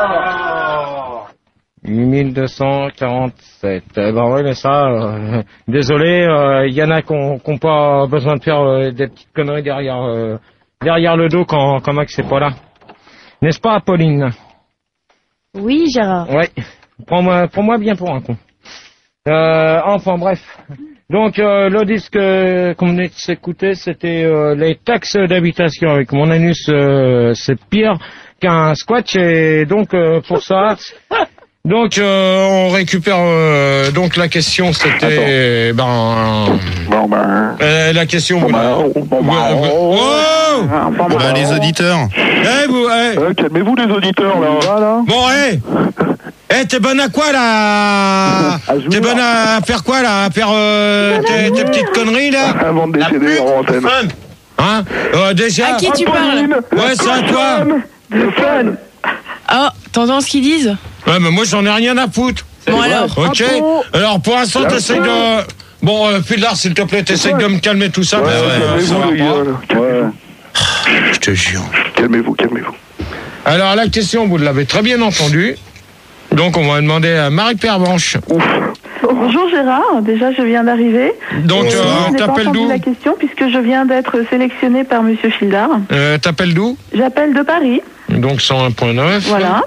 là huit mille deux cent quarante-sept. Eh ben ouais, mais ça, euh, désolé, il y en a qui n'ont pas besoin de faire euh, des petites conneries derrière, euh, derrière le dos quand, quand Max n'est pas là. N'est-ce pas, Pauline? Oui, Gérard. Ouais. Prends-moi, prends-moi bien pour un con. Euh, enfin, bref. Donc, euh, le disque euh, qu'on venait de s'écouter, c'était euh, les taxes d'habitation. Avec mon anus, euh, c'est pire qu'un squat. Et donc, euh, pour ça... Donc, euh, on récupère... Euh, donc, la question, c'était... Ben... Bon, ben... Euh, la question... Bon, vous la- ben, bon, ben, Oh bon, Bah, les auditeurs. Eh, vous... eh. Euh, calmez-vous les auditeurs là. Voilà. Bon, hé Eh, t'es bonne à quoi, là? À jouer. T'es bonne à faire quoi, là? À faire euh, tes, tes petites conneries, là? Avant de décéder en antenne. Hein? Euh, déjà... À qui tu parles? Ouais, c'est à toi. Le fun. Oh, t'entends ce qu'ils disent? Ouais, mais moi, j'en ai rien à foutre. Bon alors. Ok. Alors, pour l'instant, t'essayes de... Bon, euh, Pudlar, s'il te plaît, t'essayes de me calmer tout ça. Ouais, parce que, ça calmez-vous va les pas. gars. Calmez-vous. Je te jure. Calmez-vous, calmez-vous. Alors, la question, vous l'avez très bien entendue. Donc, on va demander à Marie Pervenche. Bonjour Gérard, déjà je viens d'arriver. Donc, Et euh, je n'ai pas t'appelles entendu d'où? la question puisque je viens d'être sélectionnée par Monsieur Fildard. Euh, T'appelles d'où? J'appelle de Paris, Donc, cent un point neuf. voilà.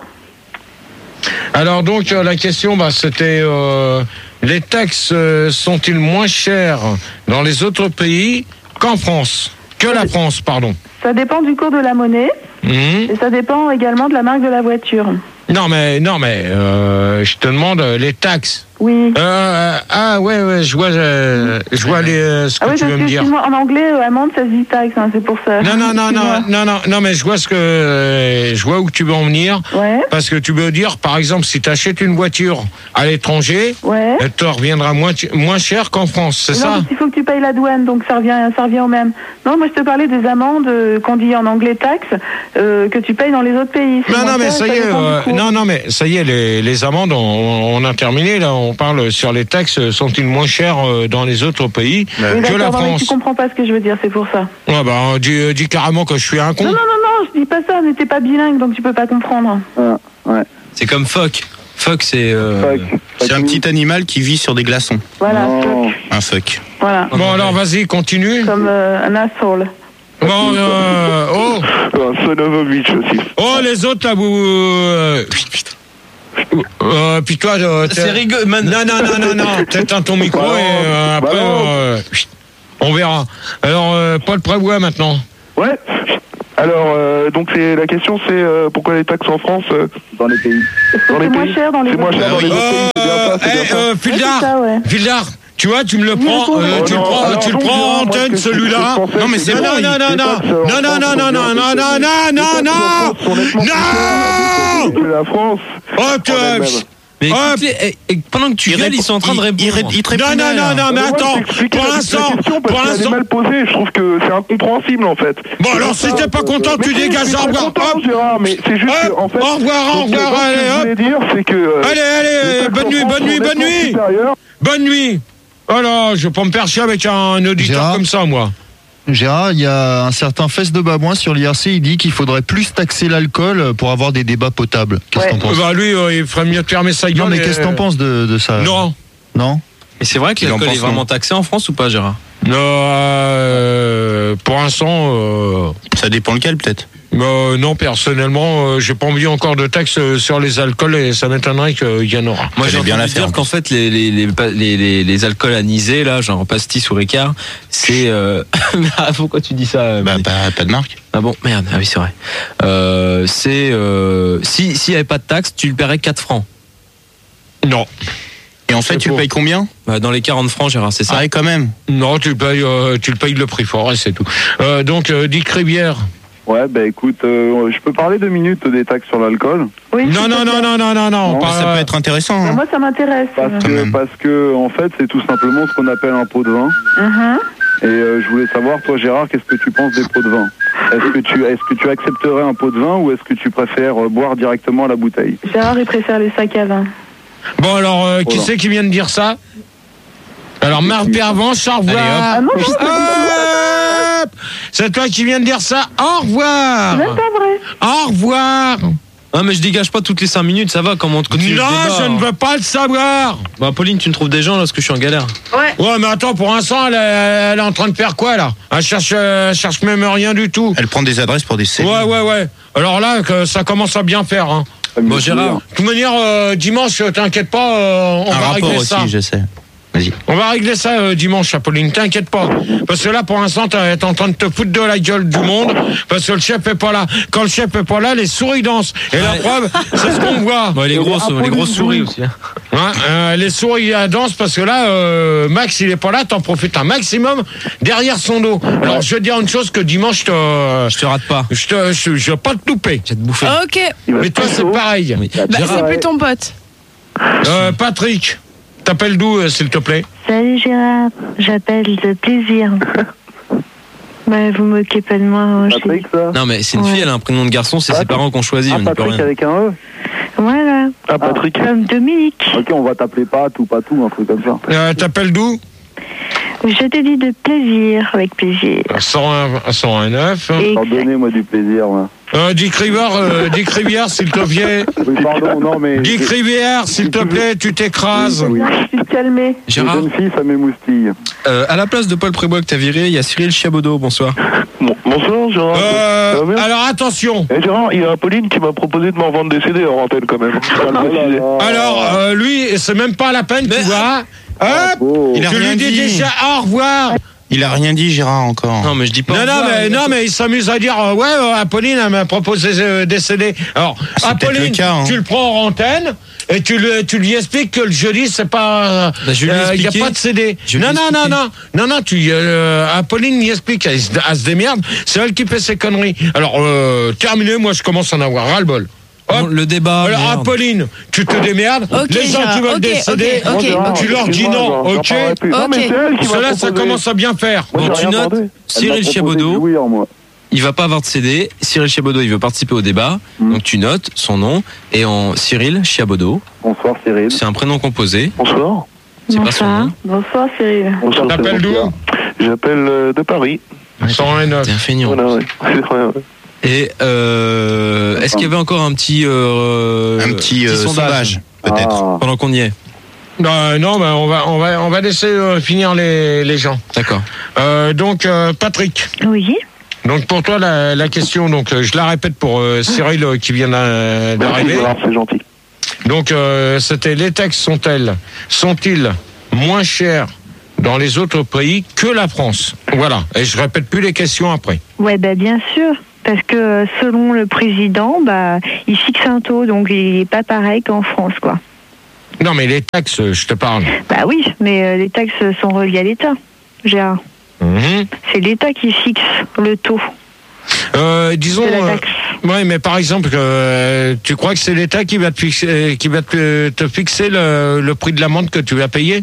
Alors, donc, euh, la question, bah, c'était... Euh, les taxes euh, sont-ils moins chères dans les autres pays qu'en France? Que la France, pardon. Ça dépend du cours de la monnaie Mhm. et ça dépend également de la marque de la voiture. Non, mais, non, mais, euh, je te demande euh, les taxes. Oui. Euh, ah, ouais, ouais, je vois, euh, je vois les, euh, ce que Ah oui, tu parce veux que me dire. excuse-moi, en anglais, euh, amende, ça se dit taxe, hein, c'est pour ça. Non, non, non, non, Excuse-moi. non, non, non, mais je vois ce que, euh, je vois où tu veux en venir. Ouais. Parce que tu veux dire, par exemple, si tu achètes une voiture à l'étranger, Ouais. elle te reviendra moins, moins cher qu'en France, c'est Non, ça? parce qu'il faut que tu payes la douane, donc ça revient, ça revient au même. Non, moi je te parlais des amendes euh, qu'on dit en anglais taxes, euh, que tu payes dans les autres pays. C'est Non, moins non, mais cher, ça y est, dépend du euh, cours. non, non, mais ça y est, les, les amendes, on, on a terminé, là, on parle sur les taxes, sont-ils moins chères euh, dans les autres pays Oui, que la d'accord, non, mais France? tu comprends pas ce que je veux dire, c'est pour ça. Ouais, bah, dis, dis carrément que je suis un con. Non, non, non, non, je dis pas ça, n'était pas bilingue, donc tu peux pas comprendre. Ouais. C'est comme phoque. Phoque, c'est... euh, C'est un petit animal qui vit sur des glaçons. Voilà, Non. fuck. Un phoque. Voilà. Bon, alors, vas-y, continue. Comme euh, un asshole. Bon, euh, oh. Un son of a bitch aussi. Oh, les autres, là, vous... Euh, euh, puis toi, euh, C'est rigolo, man. Non, non, non, non, non. T'éteins ton micro Bah et euh, après, bah euh, on verra. Alors, euh, Paul Prévost, maintenant. Ouais. Alors, euh, donc c'est la question, c'est euh, pourquoi les taxes en France euh, Dans les pays. dans les C'est moins pays cher dans les C'est moins cher dans les Euh, autres pays, c'est bien ça, c'est bien eh, ça. euh, Fildar, Ouais, c'est ça, ouais. Fildar, tu vois, tu me le prends, répondre. euh, Oh tu le non, prends, alors tu le donc, prends en moi, antenne, ce que- ce que celui-là. je pensais, Non, mais c'est c'est non, bon, non, non, les non, taxes en non, non, France non, non, sont non, bien non, non, payées. non, Les non, taxes non, en France sont nettement plus chères que la France. Oh, tu, en elle-même. Mais Hop. écoute-les, eh, eh, pendant que tu Il gueules, répond- ils sont en train de il- il répondre. ré- il te non, répondait, non, là. non, non, mais Moi, attends, je t'explique pour la- la l'instant, question parce pour qu'elle est l'instant. mal posée, je trouve que c'est incompréhensible en fait. Bon, C'est alors, pour si ça, t'es pas euh, content, tu mais si, dégages, je suis au pas revoir. content, Hop. Gérard, mais c'est juste Hop. que, en fait. Au revoir, au donc, euh, revoir, donc, allez, ce que je hop. voulais dire, c'est que. euh, Allez, les allez, taxes bonne en nuit, France bonne sont nuit, bonne nettement nuit. supérieures. Bonne nuit. Alors, je vais pas me percher avec un auditeur Gérard. comme ça, moi. Gérard, il y a un certain Fesse de Babouin sur l'I R C, il dit qu'il faudrait plus taxer l'alcool pour avoir des débats potables. Qu'est-ce que t'en penses? Bah, lui, euh, il ferait mieux de fermer sa gueule. Non, mais et- qu'est-ce que t'en penses de, de ça? Non. Non? Et c'est vrai que Il en l'alcool est pense vraiment non. taxé en France ou pas, Gérard? Non, euh, pour l'instant, euh, Ça dépend lequel, peut-être. euh, non, personnellement, euh, j'ai pas envie encore de taxes euh, sur les alcools et ça m'étonnerait qu'il y en aura. Moi, j'ai Fallait bien entendu la dire faire, en qu'en fait, les, les, les, les, les, les alcools anisés, là, genre pastis ou Ricard, c'est... Euh... Ah, pourquoi tu dis ça? Bah, Mani pas, pas de marque. Ah bon, merde, ah oui, c'est vrai. Euh, c'est... Euh... Si, s'il n'y avait pas de taxe, tu le paierais quatre francs. Non. Et en fait, tu le payes combien? Bah, dans les quarante francs, Gérard, c'est ça? Ah, ouais, quand même. Non, tu le payes, euh, tu le payes le prix fort et c'est tout. Euh, donc, euh, Dick Rivière. Ouais, bah écoute, euh, je peux parler deux minutes des taxes sur l'alcool. Oui, Non, non, non, non, non, non, non. Non, pas- Ça peut être intéressant. Bah, hein. moi, ça m'intéresse. Parce Quand que, même. parce que, en fait, c'est tout simplement ce qu'on appelle un pot de vin. Mhm. Et euh, je voulais savoir, toi, Gérard, qu'est-ce que tu penses des pots de vin? Est-ce que tu, est-ce que tu accepterais un pot de vin ou est-ce que tu préfères euh, boire directement à la bouteille? Gérard, il préfère les sacs à vin. Bon, alors, euh, qui Voilà. c'est qui vient de dire ça? Alors, Marc Pervenche, au revoir. Ah non, c'est Hop. C'est toi qui viens de dire ça. Au revoir. même pas vrai. Au revoir. Ah, mais je dégage pas toutes les cinq minutes, ça va, comment on te continue Non, le débat, je ne veux pas le savoir. Bah, Pauline, tu me trouves des gens là, parce que je suis en galère. Ouais. Ouais, mais attends, pour l'instant, elle, est- elle est en train de faire quoi, là? Elle cherche, euh, elle cherche même rien du tout. Elle prend des adresses pour des C D. Ouais, ouais, ouais. Alors là, que ça commence à bien faire, hein. Bon, Gérard. De toute manière, euh, dimanche, t'inquiète pas, euh, on Un va rapport régler aussi, ça. je sais. Vas-y. On va régler ça euh, dimanche, Apolline, t'inquiète pas. Parce que là, pour l'instant, t'es t'es en train de te foutre de la gueule du monde, parce que le chef est pas là. Quand le chef est pas là, les souris dansent. Et la preuve, c'est ce qu'on voit. Bon, les grosses, les grosses souris aussi. hein. Hein, euh, les souris elles dansent parce que là, euh, Max, il est pas là, t'en profites un maximum derrière son dos. Alors, je vais te dire une chose que dimanche, je te, Je te rate pas. je te, je, je vais pas te louper. Je vais te bouffer. Ok. Mais toi, c'est pareil. Oui. Bah, c'est plus ton pote. Euh, Patrick, t'appelles d'où, euh, s'il te plaît? Salut Gérard, j'appelle de plaisir. Bah, vous moquez pas de moi. hein, je- Patrick, ça? Non, mais c'est une Ouais. fille, elle a un prénom de garçon, c'est Ah, ses parents qui ont choisi, Ah, on n'y peut Patrick rien. avec un E? Voilà, Ah, Patrick. comme Dominique. Ok, on va t'appeler Pat ou Patou, un truc comme ça. Euh, t'appelles d'où? Je te dis de plaisir, avec plaisir. cent un, cent un neuf. Et Pardonnez-moi du plaisir, moi. Euh, Dick Rivière, euh, Dick Rivière, s'il te plaît. Oui, pardon, non, mais. Dick Rivière, s'il te plaît, tu t'écrases. Oui. je suis calmée. Les Gérard, jeunes filles, ça m'émoustille. euh, à la place de Paul Prébois que t'as viré, il y a Cyril Chiabodo, bonsoir. Bon, bonsoir, Gérard. Ça va Euh, bien alors attention. Eh, Gérard, il y a Pauline qui m'a proposé de m'en vendre des C D en antenne quand même. Je tiens à le préciser. Alors, euh, lui, c'est même pas la peine, tu vois. Hop, Oh. Il a tu rien lui dis dit. déjà au revoir. Il a rien dit, Gérard, encore. Non, mais je dis pas. Non, au non, revoir, mais, non, mais il s'amuse à dire, euh, ouais, euh, Apolline, elle m'a proposé euh, des C D. Alors, c'est peut-être Apolline, le cas, hein. tu le prends en antenne et tu, le, tu lui expliques que le jeudi, c'est pas. Bah, je vais lui il n'y a expliquer. pas de C D. Je vais Non, lui non, non, expliquer. non, non, non, tu, euh, Apolline lui explique, elle, se- elle se démerde, c'est elle qui fait ses conneries. Alors, euh, terminé, moi, je commence à en avoir ras-le-bol. Bon, le débat. Alors, merde. Apolline, tu te démerdes. Ok, les gens Gérard, qui veulent ok, des C D, ok, ok. Gérard, tu leur dis excuse-moi, non, j'en- j'en ok? parlerai plus. Non, mais Ok. c'est elle qui m'a Cela, ça proposé. commence à bien faire. Moi, Bon, j'ai tu rien notes, demandé. Elle Cyril m'a proposé Chiabodo. de jouir, moi. Il va pas avoir de C D. Cyril Chiabodo, il veut participer au débat. Mm. Donc tu notes son nom. Et en Cyril Chiabodo, Bonsoir, Cyril. c'est un prénom composé. Bonsoir. C'est pas son Bonsoir. nom. Bonsoir Cyril. Bonsoir. T'appelles c'est d'où? bon. J'appelle euh, de Paris. cent un neuf. T'es un feignant. Voilà, ouais. C'est vrai, ouais. Et euh, est-ce qu'il y avait encore un petit, euh, Un petit, euh, sondage, peut-être. Ah. pendant qu'on y est? Euh, non, ben on va, on va, on va laisser euh, finir les, les gens. D'accord. Euh, donc, euh, Patrick. Oui. Donc pour toi, la, la question, donc euh, je la répète pour euh, Cyril euh, qui vient d'a- d'arriver. Merci, Gérard, c'est gentil. Donc euh, c'était les taxes sont-elles, sont-ils moins chères dans les autres pays que la France? Voilà. Et je répète plus les questions après. Ouais, bah bien sûr. Parce que euh, selon le président, bah, il fixe un taux, donc il n'est pas pareil qu'en France, quoi. Non, mais les taxes, je te parle. Bah oui, mais euh, les taxes sont reliées à l'État, Gérard. Mhm. C'est l'État qui fixe le taux. Euh, disons, de la euh, taxe. ouais, mais par exemple, euh, tu crois que c'est l'État qui va te fixer, qui va te, te fixer le, le prix de l'amende que tu vas payer?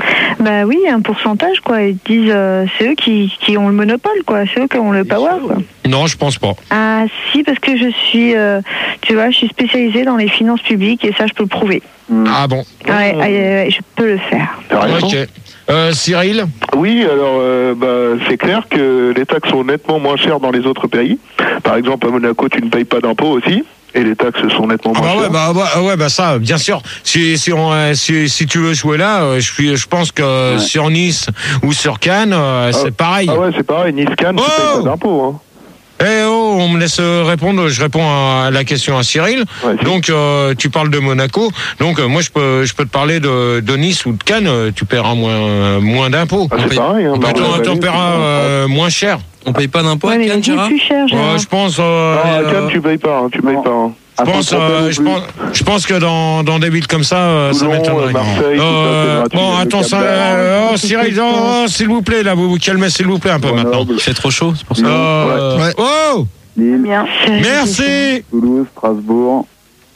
Bah oui, un pourcentage, quoi. Ils disent, euh, c'est eux qui, qui ont le monopole, quoi. C'est eux qui ont le power, quoi. Non, je pense pas. Ah si, parce que je suis, euh, tu vois, je suis spécialisée dans les finances publiques et ça, je peux le prouver. Ah bon? Ouais, ouais, ouais, je peux le faire. Ok. Euh, Cyril? Oui, alors euh, bah, c'est clair que les taxes sont nettement moins chères dans les autres pays. Par exemple, à Monaco, tu ne payes pas d'impôts aussi. Et les taxes sont nettement Ah moins bah ouais, chères. bah, bah, ouais, bah ça, bien sûr. Si si, on, euh, si, si tu veux jouer là, euh, je suis, je pense que Ouais. sur Nice ou sur Cannes, euh, c'est pareil. Ah ouais, c'est pareil. Nice-Cannes, tu Oh payes pas d'impôts. Hein. Eh oh, on me laisse répondre. Je réponds à la question à Cyril. Donc euh, tu parles de Monaco. Donc euh, moi je peux, je peux te parler de, de Nice ou de Cannes. euh, Tu paieras moins, euh, moins d'impôts. Ah, c'est pareil. Hein, Bah, bah, t'en- ouais, t'en ouais, paieras euh, moins cher. On paye pas d'impôts Ouais, à mais Cannes, beaucoup Gérard? plus cher, Gérard. Ouais, je pense. euh, Ah, à euh, Cannes, tu payes pas. Hein, tu payes pas. Hein. Je pense, euh, je pense, je pense que dans, dans des villes comme ça, euh, ça Toulon, m'étonnerait. Marseille, tout ça, c'est gratuit, bon, le attends, Cap ça, d'Agde. euh, oh, Cyril, oh, oh, s'il vous plaît, là, vous vous calmez, s'il vous plaît, un peu maintenant. Il fait trop chaud, c'est pour ça. Euh, Ouais. Oh, Lille, Bien. merci. Toulouse, Strasbourg.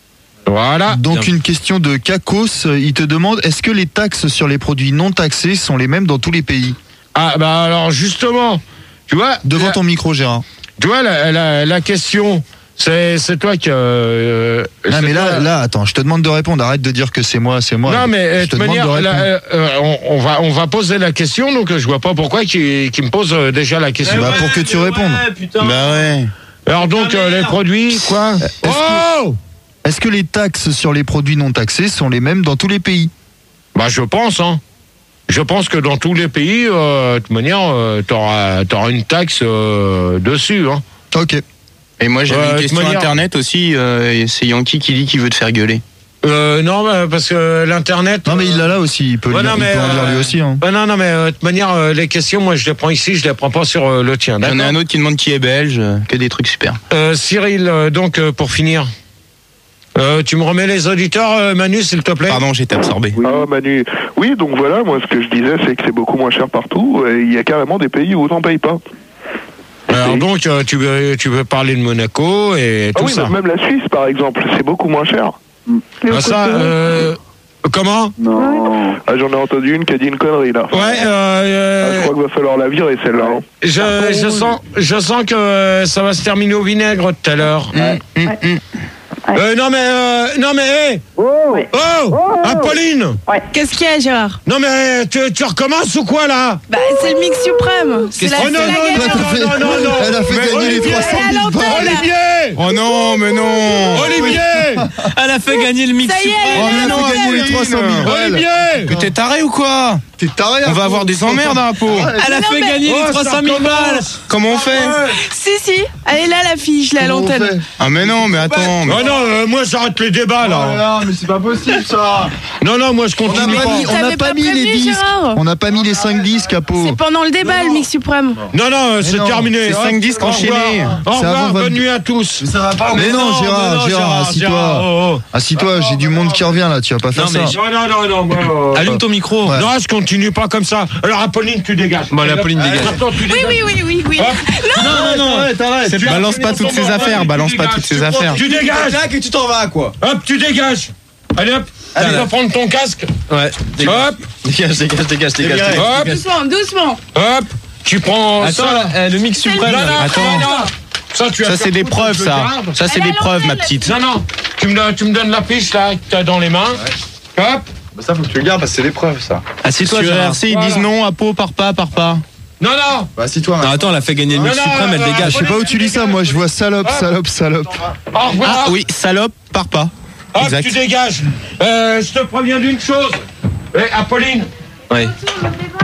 Voilà. Donc Bien. une question de Kakos, il te demande est-ce que les taxes sur les produits non taxés sont les mêmes dans tous les pays? Ah, bah alors justement, tu vois. Devant la- ton micro, Gérard. Tu vois, la, la, la question, c'est, c'est toi qui. Euh, Non c'est mais là, toi- là, attends, je te demande de répondre. Arrête de dire que c'est moi, c'est moi. Non, mais euh, je de te toute demande manière, de là, répondre. euh, euh, on, on va, on va poser la question, donc euh, je vois pas pourquoi qu'il qu'il me pose euh, déjà la question. Bah pour que tu répondes. Bah ouais. Alors donc, euh, les produits, quoi? Est-ce Oh que, est-ce que les taxes sur les produits non taxés sont les mêmes dans tous les pays? Bah, je pense, hein. Je pense que dans tous les pays, euh, de toute manière, euh, t'auras, t'auras une taxe euh, dessus, hein. Ok. Et moi j'avais Euh, une de question manière- internet aussi, euh, et c'est Yankee qui dit qu'il veut te faire gueuler. Euh, non, bah, parce que l'internet. Non mais il l'a là aussi, il peut, Ouais, lire- non, il mais, peut en lire euh, lui aussi. Hein. Bah, non, non, mais euh, de toute manière, euh, les questions, moi, je les prends ici, je les prends pas sur euh, le tien. J'en ai D'accord. un autre qui demande qui est belge, euh, que des trucs super. Euh, Cyril, euh, donc euh, pour finir, euh, tu me remets les auditeurs, euh, Manu, s'il te plaît. Pardon, j'étais absorbé. Ah Manu, oui donc voilà, moi ce que je disais c'est que c'est beaucoup moins cher partout et il y a carrément des pays où t'en payes pas. Alors donc, euh, tu veux, tu veux parler de Monaco et Ah tout oui, ça. mais même la Suisse par exemple, c'est beaucoup moins cher. Ah, ça, euh, comment? Non. Ah, j'en ai entendu une qui a dit une connerie là. Ouais, euh, Ah, je euh, crois qu'il va falloir la virer celle-là. hein. je, je sens, je sens que euh, ça va se terminer au vinaigre tout à l'heure. Hum, hum, hum. Euh, non mais, euh, non mais, hey Oh, oh, Apolline. Qu'est-ce qu'il y a, Gérard? Non mais, tu, tu recommences ou quoi là? Bah, c'est le mix suprême. C'est la, Oh c'est non, la non, gagnante. non, non, non, non. Elle a fait Mais gagner les Olivier, trois cent elle est à mille balles. l'antenne. Olivier, Oh non, mais non. Olivier, Elle a fait gagner le mix Ça y est, suprême. elle Oh est mais à non, l'antenne. gagner les trois cent mille balles. Olivier. Mais t'es taré ou quoi? T'es taré. On va avoir des emmerdes à la peau. Elle a Non, fait mais- gagner Oh, les trois cent mille ça balles. recommence. Comment on fait? Si, si. Elle est là, la fille. Je l'ai à l'antenne. Ah mais non, mais attends. mais- Oh non, euh, moi j'arrête les débats là. là, mais c'est pas possible ça. Non, non, moi je On n'a continue pas pas. mis, on n'a T'avais pas pas mis les prévenu, disques. Gérard. On n'a pas mis les cinq disques à peau. C'est pendant le débat, le mix suprême. Non, non, euh, c'est non, terminé. c'est Hop, cinq disques au enchaînés. revoir. Au C'est revoir, avant bonne vingt- nuit à tous. Ça va pas. Mais, non, Gérard, mais non, Gérard, assis-toi. Gérard, oh, oh. Assis-toi, j'ai du monde qui revient là, tu vas pas faire Non, mais ça. j'ai- Non, non, non, non, moi, euh, Allume ton micro. Ouais. non, je continue pas comme ça. Alors, Apolline, tu dégages. Bon, allez, Apolline, dégage. Maintenant, tu Oui, dégages. oui, oui, oui, oui. Hop. Non, non, non. C'est- balance pas toutes ces affaires, balance pas toutes ces affaires. Tu dégages. Et tu t'en vas quoi. Hop, tu dégages. Allez, hop. Tu vas prendre ton casque. Ouais. Hop, Dégage, dégage, dégage, dégage. hop, Doucement, doucement. hop. Tu prends Attends, ça. là, euh, le mix C'est le suprême. Non, non, Attends. non, non. Ça, tu vas Ça faire c'est des foutre, preuves je le ça. garde. Ça c'est Elle des est à preuves ma l'antenne, petite. Non, non. Tu me, donnes- tu me donnes la fiche là que t'as dans les mains. Hop. Bah ça faut que tu le gardes parce que c'est l'épreuve ça. Sur Assieds-toi, Gérard. R C ils disent Voilà. non à peau par pas par pas. Non, non. Bah assis-toi. Non, attends, elle a fait gagner le mix Non, non, suprême, elle euh, dégage. Je sais pas où tu lis ça, moi je vois salope, salope, salope. Au revoir. Ah oui, salope par pas. Hop, Exact. tu dégages. Euh, je te préviens d'une chose. Eh, Apolline. Ouais.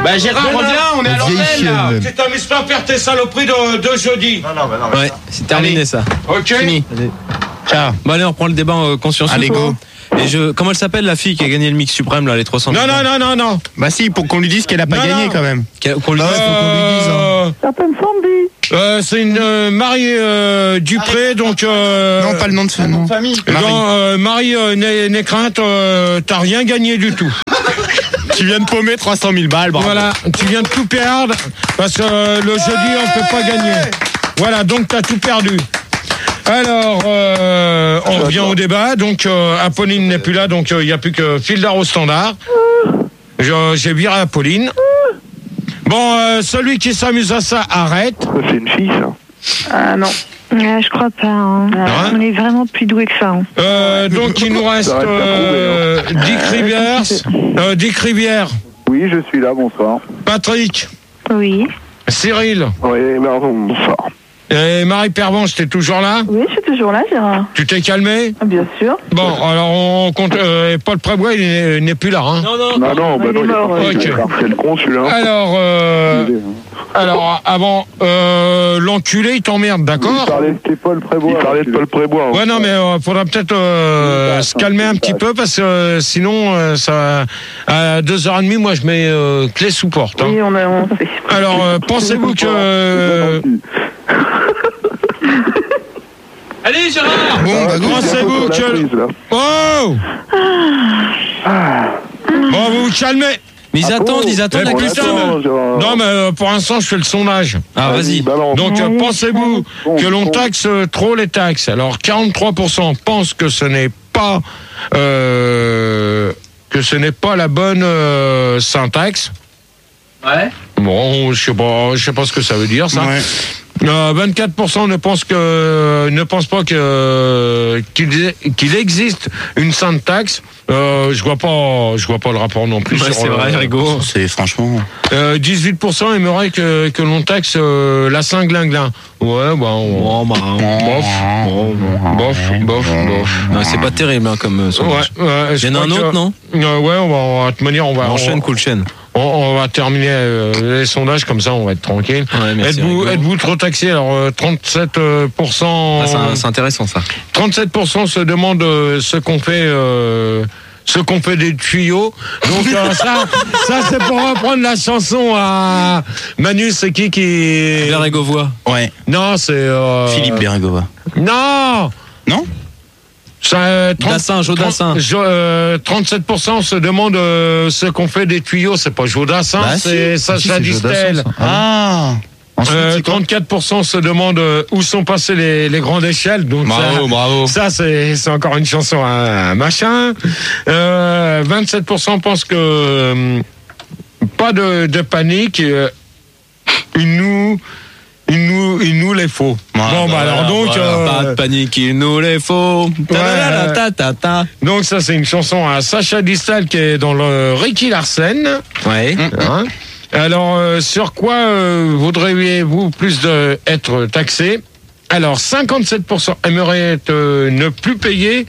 Bah Gérard, Mais reviens, non. on est à La vieille l'antenne chienne, là. même. Tu t'amuses pas à faire tes saloperies de, de jeudi. Non, non, bah non. Ouais, c'est terminé Allez. ça. Ok. Fini. Ciao. Bon allez, on reprend le débat en conscience. Allez, go. Et je, comment elle s'appelle la fille qui a gagné le mix suprême là, les trois cents mille? Non, non, non, non, non. Bah si, pour qu'on lui dise qu'elle a pas Non, gagné non. quand même. Qu'elle- Qu'on lui Bah dise. ouais, faut qu'on lui dise, hein. Euh, Certaines Sandy. euh, c'est une euh, Marie euh, Dupré, donc. Euh, Non, pas le nom de ce nom. Famille. Marie. Non, euh, Marie euh, Né- Nécrinte, euh, t'as rien gagné du tout. Tu viens de paumer trois cent mille balles, bravo. Voilà, tu viens de tout perdre parce que euh, le jeudi on peut pas gagner. Voilà, donc t'as tout perdu. Alors, euh, on revient au débat. Donc, euh, Apolline n'est plus là, donc il n'y a plus que Fildar au standard. Je- J'ai viré Apolline. Bon, euh, celui qui s'amuse à ça, arrête. C'est une fille, ça. Ah non. Ouais, je crois pas. Hein. Hein On est vraiment plus doué que ça. Hein. Euh, donc, il nous reste Ça reste à euh, prouver, Dick Rivière. Euh, Dick Rivière. Oui, je suis là, bonsoir. Patrick. Oui. Cyril. Oui, pardon, bonsoir. Et Marie Pervenche, t'es toujours là? Oui, je suis toujours là, Gérard. Tu t'es calmé? Bien sûr. Bon, alors on compte. Euh, Paul Prébois, il n'est- n'est plus là. Hein. Non, non. Non, non, bah il est non, il est mort, parti, ouais. il est parti, c'est le con celui-là. Alors, euh, alors avant, euh, l'enculé, il t'emmerde, Il d'accord? parlait, c'était Paul Prébois. Il parlait de Paul Prébois. hein. Ouais, non, mais euh, faudra peut-être euh, se calmer un petit peu parce que euh, sinon, euh, ça, à deux heures trente, moi, je mets euh, clé sous porte. Hein. Oui, on a on sait. Alors, euh, pensez-vous que euh, Allez Gérard. Bon, bah go. pensez-vous que oh, bon, vous vous calmez. Mais ils Ah bon attendent, ils attendent Eh, la putain, question. mais- Non, mais euh, pour l'instant, je fais le sondage. Ah vas-y. balance. Donc, euh, Oui. pensez-vous Bon, que l'on bon. taxe euh, trop les taxes? Alors, quarante-trois pour cent pensent que ce n'est pas euh, que ce n'est pas la bonne euh, syntaxe. Ouais. Bon, je sais pas, je sais pas ce que ça veut dire ça. Ouais. Euh, vingt-quatre pour cent ne pensent que ne pensent pas que qu'il qu'il existe une syntaxe. Euh, je vois pas, je vois pas le rapport non plus. Ouais, sur c'est le- vrai, Rigo. C'est franchement. Euh, dix-huit pour cent aimeraient que, que l'on taxe euh, la Saint-Glinglin. Ouais, bah, on... Oh, bah, bof, bof, bof, bof. non, c'est pas terrible hein, comme euh, Ouais, sondage. ouais, je Il y en a crois un que- autre, non? Euh, ouais, on va, on va te manière, on va, On enchaîne, on, cool chaîne. on, on va terminer euh, les sondages comme ça, on va être tranquille. Ouais, merci, Êtes-vous, Rigo. êtes-vous trop taxé? Alors, euh, trente-sept pour cent, Ah, c'est- c'est intéressant ça. trente-sept pour cent se demandent euh, ce qu'on fait, euh, ce qu'on fait des tuyaux. Donc euh, ça, ça c'est pour reprendre la chanson à Manu, c'est qui qui Bérégovois. Ouais. Non, c'est euh... Philippe Bérégovois. Non. Non. Ça, euh, trente Dassin, Jodassin. trente, jo- euh, trente-sept pour cent se demandent euh, ce qu'on fait des tuyaux. C'est pas Jodassin, Bah, c'est si. Sacha Si, c'est Distel. Jodassin, ça. Ah. Ensuite, Euh, c'est quoi trente-quatre pour cent se demandent euh, où sont passées les, les grandes échelles. Donc Bravo, ça, bravo. ça c'est, c'est encore une chanson à, à machin. Euh, vingt-sept pour cent pensent que euh, pas de, de panique. euh, il nous, il nous, il nous les faut. Voilà, bon, bah voilà, alors donc. voilà. euh, Pas de panique, il nous les faut. Ta-da-da-da, ta-ta-ta. Donc ça c'est une chanson à Sacha Distel qui est dans le Ricky Larsen. Ouais. Hein. Alors euh, sur quoi euh, voudriez-vous plus de, être taxé? Alors cinquante-sept pour cent aimeraient euh, ne plus payer.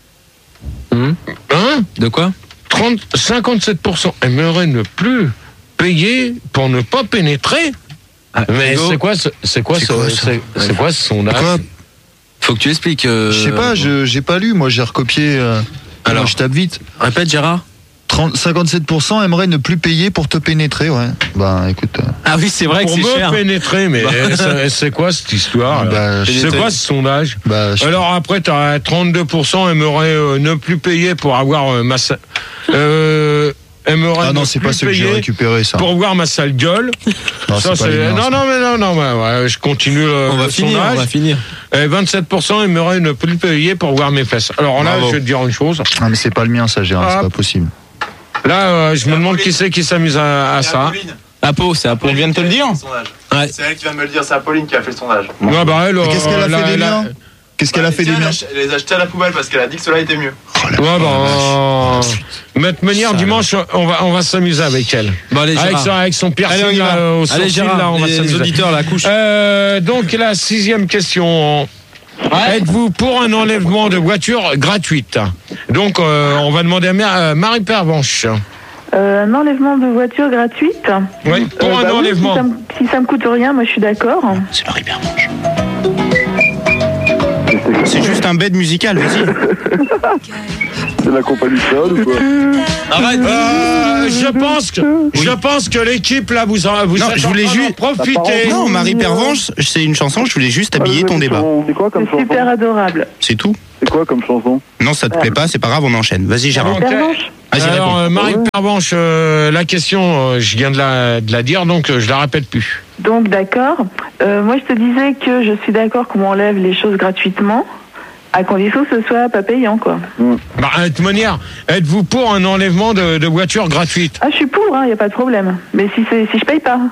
Hum. Hein? De quoi? trente, cinquante-sept pour cent aimeraient ne plus payer pour ne pas pénétrer. Ah, Mais Rigo, c'est quoi ce, c'est quoi C'est ce, quoi, ça c'est, c'est quoi ce sondage? Quoi faut que tu expliques. euh, Je sais pas, je j'ai pas lu, moi j'ai recopié. euh, Alors. moi, je tape vite. Répète, Gérard. trente, cinquante-sept pour cent aimeraient ne plus payer pour te pénétrer, ouais. Bah écoute. euh, Ah oui, c'est vrai Pour que c'est me cher. pénétrer, mais c'est, c'est quoi cette histoire? là bah, je- C'est quoi ce sondage? bah, je- Alors après, tu as trente-deux pour cent aimeraient euh, ne plus payer pour avoir euh, ma sa- euh, aimeraient Ah non, ne c'est plus pas ce que j'ai payer récupéré ça. pour voir ma sale gueule. Non, Ça, c'est pas les miens, non, ça. non, mais non, non, ouais, ouais, je continue le, On va le finir, sondage. on va finir. Et vingt-sept pour cent aimeraient ne plus payer pour voir mes fesses. Alors là, Bravo. je vais te dire une chose. Ah mais c'est pas le mien ça, Gérard, Ah. c'est pas possible. Là, euh, je me demande qui c'est qui s'amuse à, à ça. Apo, c'est Apo. On vient de te le dire. Ouais. C'est elle qui vient de me le dire, c'est Apolline qui a fait le sondage. Ouais, bah, elle, Mais qu'est-ce qu'elle a euh, fait la- des la- miens Qu'est-ce qu'elle a fait des Tiens, miens Elle a- elle les a jetés à la poubelle parce qu'elle a dit que cela était mieux. Ouais, bah, Maître Meunière, dimanche, on va, on va s'amuser avec elle. Bon, allez, Avec, Gérard. son, avec son piercing Allez, on y va. là, au Allez, sourcil, Gérard, là, on va les s'amuser. auditeurs, la couche. Euh, donc, la sixième question. Êtes-vous pour un enlèvement de voiture gratuite? Donc, euh, on va demander à Mar- euh, Marie Pervenche. Euh, un enlèvement de voiture gratuite. Oui, pour Euh, un bah oui, enlèvement. si, ça me, si ça me coûte rien, moi je suis d'accord. C'est Marie Pervenche. C'est juste un bed musical, vas-y. C'est la compagnie de Sol ou quoi? Arrête. Euh, je pense que je pense que l'équipe là vous en vous Non, êtes je en voulais train d'en juste. profiter. Non, Marie Pervenche, c'est une chanson, je voulais juste habiller ton débat. C'est quoi comme C'est chanson? super adorable. C'est tout. C'est quoi comme chanson? Non, ça te plaît pas, c'est pas grave, on enchaîne. Vas-y, Gérard. Ok. Vas-y, Alors réponds. euh, Marie Pervenche, euh, la question, euh, je viens de la, de la dire, donc euh, je la répète plus. Donc d'accord. Euh, moi je te disais que je suis d'accord qu'on m'enlève les choses gratuitement, à condition que ce soit pas payant quoi. Bah, de toute manière, êtes-vous pour un enlèvement de, de voiture gratuite? Ah je suis pour, il n'y a pas de problème. Mais si, c'est, si je paye pas.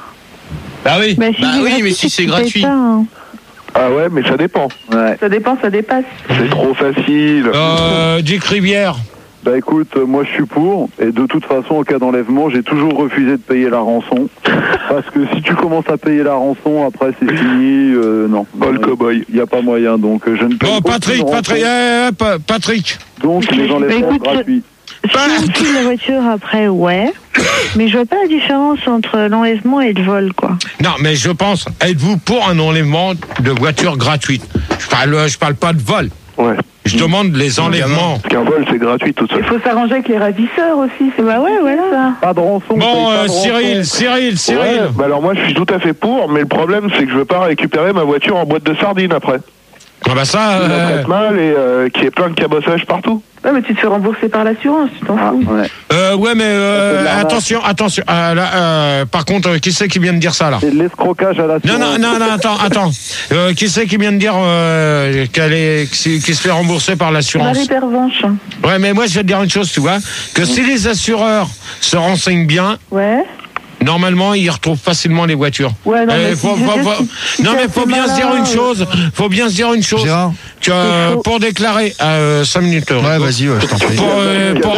Bah oui. Bah, si Bah c'est oui, gratuit, mais si c'est tu payes gratuit. pas, hein. Ah ouais, mais ça dépend. Ouais. Ça dépend, ça dépasse. C'est trop facile. Euh, Dick Rivière. Bah écoute, euh, moi je suis pour, et de toute façon, au cas d'enlèvement, j'ai toujours refusé de payer la rançon. Parce que si tu commences à payer la rançon, après c'est fini, euh, non. Oh, le cow-boy. Il n'y a pas moyen, donc euh, je ne paye Bon, aucune Patrick, rançon. Patrick, euh, Pa- Patrick. Donc les enlèvements écoute, gratuits. Si on utilise la voiture après, ouais. Mais je vois pas la différence entre l'enlèvement et le vol, quoi. Non, mais je pense, êtes-vous pour un enlèvement de voiture gratuite? Je parle, je parle pas de vol. Ouais. Je demande les enlèvements. Parce qu'un vol, c'est gratuit tout seul. Il faut s'arranger avec les ravisseurs aussi. C'est Bah ouais, voilà. ça. Pas de rançon. Bon, paye pas euh, de rançon. Cyril, Cyril, Cyril. Ouais, bah alors moi je suis tout à fait pour, mais le problème c'est que je veux pas récupérer ma voiture en boîte de sardines après. Ah bah ça, Qui la euh, traite mal et euh, qui est plein de cabossage partout. Ouais, mais tu te fais rembourser par l'assurance, tu t'en fous. Ouais. euh, ouais, mais euh, C'est de l'arnaque. attention, attention. Euh, là, euh, par contre, euh, qui c'est qui vient de dire ça là? C'est de l'escrocage à la Non, non, non, non, attends, attends. Euh, qui c'est qui vient de dire euh, qu'elle est, qui, qui se fait rembourser par l'assurance? Marie Pervenche. Ouais, mais moi je vais te dire une chose, tu vois, que si les assureurs se renseignent bien, Ouais. normalement ils retrouvent facilement les voitures. Ouais, non, Euh, mais faut, si- faut- je- faut- si- non si mais c'est faut bien se dire malin, une euh, chose, faut bien se dire une chose. Gérard. Que euh, chaud. pour déclarer à cinq minutes. Ouais, vas-y, ouais, je t'en prie. Pour, euh, pour-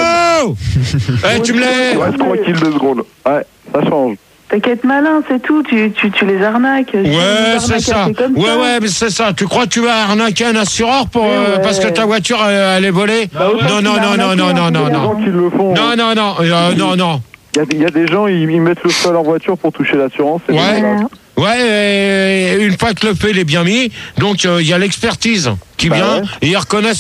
oh Eh, tu me l'as. Reste tranquille deux secondes. Ouais, ça change. T'inquiète malin, c'est tout. Tu, tu, tu les arnaques. Tu les Ouais, arnaques c'est ça. assez comme Ouais, ça. ouais, mais c'est ça. Tu crois que tu vas arnaquer un assureur pour, Ouais, euh, ouais. parce que ta voiture elle, elle est volée? Bah ouais, Non, tu non, m'as non, non, arnaqué, non, hein, non, non, Il y a des non. gens qui le font. Non, non, non, euh, non, non. Il y, a, il y a des gens, ils, ils mettent le feu à leur voiture pour toucher l'assurance. c'est Ouais. dégueulasse. Ouais, et une fois que le fait il est bien mis, donc euh, il y a l'expertise qui Bah vient ouais. et ils reconnaissent.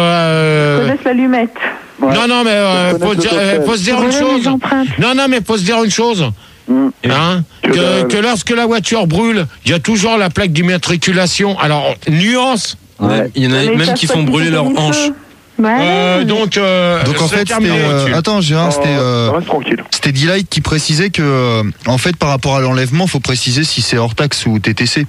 euh, Ils connaissent l'allumette. Ouais. Non, non, mais euh, Ils faut, connaissent dire- le euh, cocktail. faut se dire une Voilà les chose. empreintes. Non, non, mais faut se dire une chose. Mm. Hein, Que que, dalle. que lorsque la voiture brûle, il y a toujours la plaque d'immatriculation. Alors, nuance. Ouais. Il y en a Mais ils même savent qui pas font qu'ils brûler ont leur mis le hanche. feu. Voilà. Euh, donc, euh, Donc en c'est fait, terminé. c'était. euh, attends, Gérard, c'était. euh, Reste tranquille. C'était D-Light qui précisait que, euh, en fait, par rapport à l'enlèvement, faut préciser si c'est hors taxe ou T T C.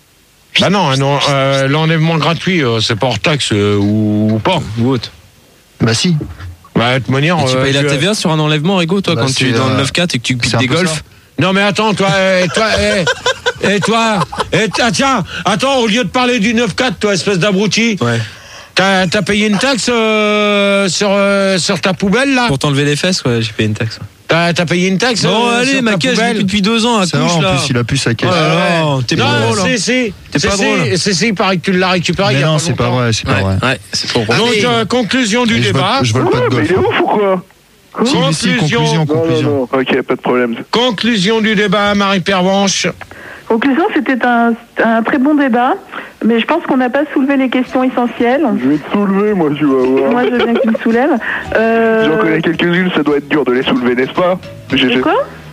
Bah non, non euh, l'enlèvement gratuit, euh, c'est pas hors taxe euh, ou, ou pas. Ou autre. Bah si. Bah, de toute manière. Et tu euh, payes la je- T V A sur un enlèvement, Rigo, toi, Bah, quand tu es c'est, dans le euh, neuf quatre et que tu piques c'est un des peu golfs? ça. Non mais attends, toi, et toi, et, et toi, et, ah, tiens, attends, au lieu de parler du neuf quatre, toi, espèce d'abruti, Ouais. t'as as payé une taxe euh, sur, euh, sur ta poubelle là? Pour t'enlever les fesses, ouais, j'ai payé une taxe. T'as t'as payé une taxe Bon, euh, allez, sur ma ta caisse, je l'ai poubelle? plus depuis deux ans, à C'est vrai, couche, en là. plus, il a plus sa Oh caisse. là là, t'es Non, pas drôle. hein. c'est si, T'es c'est pas si, drôle. c'est si, il paraît que tu l'as récupéré il Mais y a non, pas c'est pas longtemps. vrai, c'est pas Ouais, vrai. ouais, c'est trop Donc, Allez. euh, conclusion du Et je vole- débat. je vole pas de Ouais, mais golf. il est ouf ou quoi? Si, mais si, conclusion, Non, non, conclusion. non. Ok, pas de problème. Conclusion du débat, Marie Pervenche. Conclusion, c'était un, un très bon débat, mais je pense qu'on n'a pas soulevé les questions essentielles. Je vais te soulever, moi, tu vas voir. Moi, je veux bien qu'il me soulève. Euh... J'en connais quelques-unes, ça doit être dur de les soulever, n'est-ce pas? G G. C'est quoi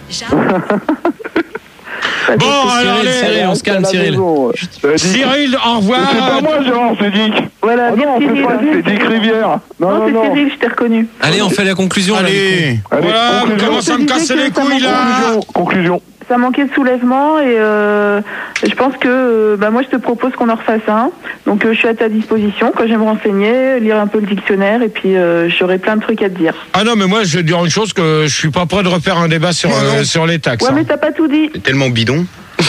Bon, alors, Cyril, allez, Cyril, on se calme, Cyril. Euh, Dick. Cyril, au revoir. C'est pas moi, Gérard, c'est Dick. Voilà, Ah vive non, Cyril. c'est pas c'est Dick Rivière. Non, Non, non, c'est non. Cyril, je t'ai reconnu. Allez, on fait la conclusion, là, du coup. Allez. Allez, Voilà, on conclusion. commence à me casser les couilles là. Conclusion. Conclusion. Ça manquait de soulèvement et euh, je pense que euh, bah, moi je te propose qu'on en refasse un. Donc euh, je suis à ta disposition quand je vais me renseigner, lire un peu le dictionnaire et puis euh, j'aurai plein de trucs à te dire. Ah non, mais moi, je vais te dire une chose, que je suis pas prêt de refaire un débat sur, euh, sur les taxes. Ouais, hein. mais t'as pas tout dit. C'est tellement bidon.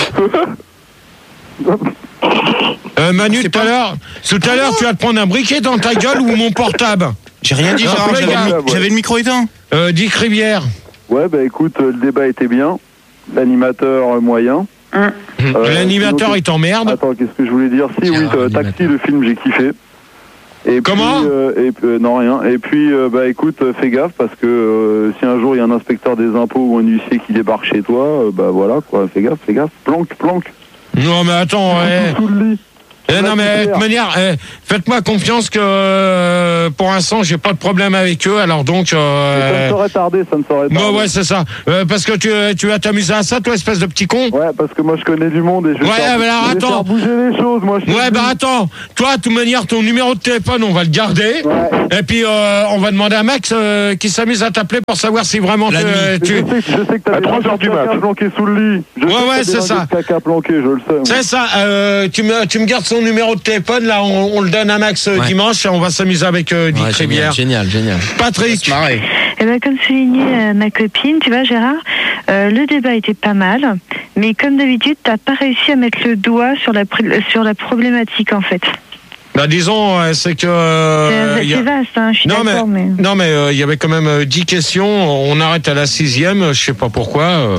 Euh, Manu, tout à l'heure, tout à l'heure, tu vas te prendre un briquet dans ta gueule ou mon portable. J'ai rien dit, Non, Gérard, les j'avais gars, le mi- ouais. j'avais le micro éteint. Euh, Dick Rivière. Ouais, bah écoute, euh, le débat était bien. L'animateur euh, moyen. Hum. Euh, L'animateur, sinon, il t'emmerde. Attends, qu'est-ce que je voulais dire? Si, oui, Gérard, euh, l'animateur. Taxi, le film, j'ai kiffé. Et Comment puis, euh, et, euh, non, rien. Et puis, euh, bah écoute, euh, fais gaffe parce que euh, si un jour il y a un inspecteur des impôts ou un huissier qui débarque chez toi, euh, bah voilà quoi, fais gaffe, fais gaffe. Planque, planque. Non, mais attends, ouais. Sous le lit. Eh non mais de toute manière, eh, faites-moi confiance que euh, pour l'instant j'ai pas de problème avec eux, alors donc. Euh, ça ne saurait tarder, ça ne saurait tarder. Bon ouais c'est ça, euh, parce que tu tu vas t'amuser à ça toi espèce de petit con. Ouais parce que moi je connais du monde et je vais, ouais, faire, mais alors, je vais attends. faire bouger les choses moi. Je ouais bah dis. Attends, toi de toute manière ton numéro de téléphone on va le garder ouais. Et puis euh, on va demander à Max euh, qui s'amuse à t'appeler pour savoir si vraiment la te, tu. Je sais, je sais que t'as des gens du caca planqués sous le lit. Je ouais sais ouais que c'est ça. Caca planqué, je le sais. C'est ça. Euh, tu me tu me gardes son numéro de téléphone. Là, on, on le donne à Max euh, ouais. dimanche et on va s'amuser avec euh, Dick ouais, Rivière. Génial, génial. Patrick. Eh ben, comme souligné euh, ma copine, tu vois, Gérard, euh, le débat était pas mal, mais comme d'habitude, t'as pas réussi à mettre le doigt sur la sur la problématique en fait. Bah disons, euh, c'est que. Euh, c'est a... vaste, hein, je suis non, d'accord, mais, mais. Non mais il euh, y avait quand même euh, dix questions. On arrête à la sixième. Je sais pas pourquoi. Euh...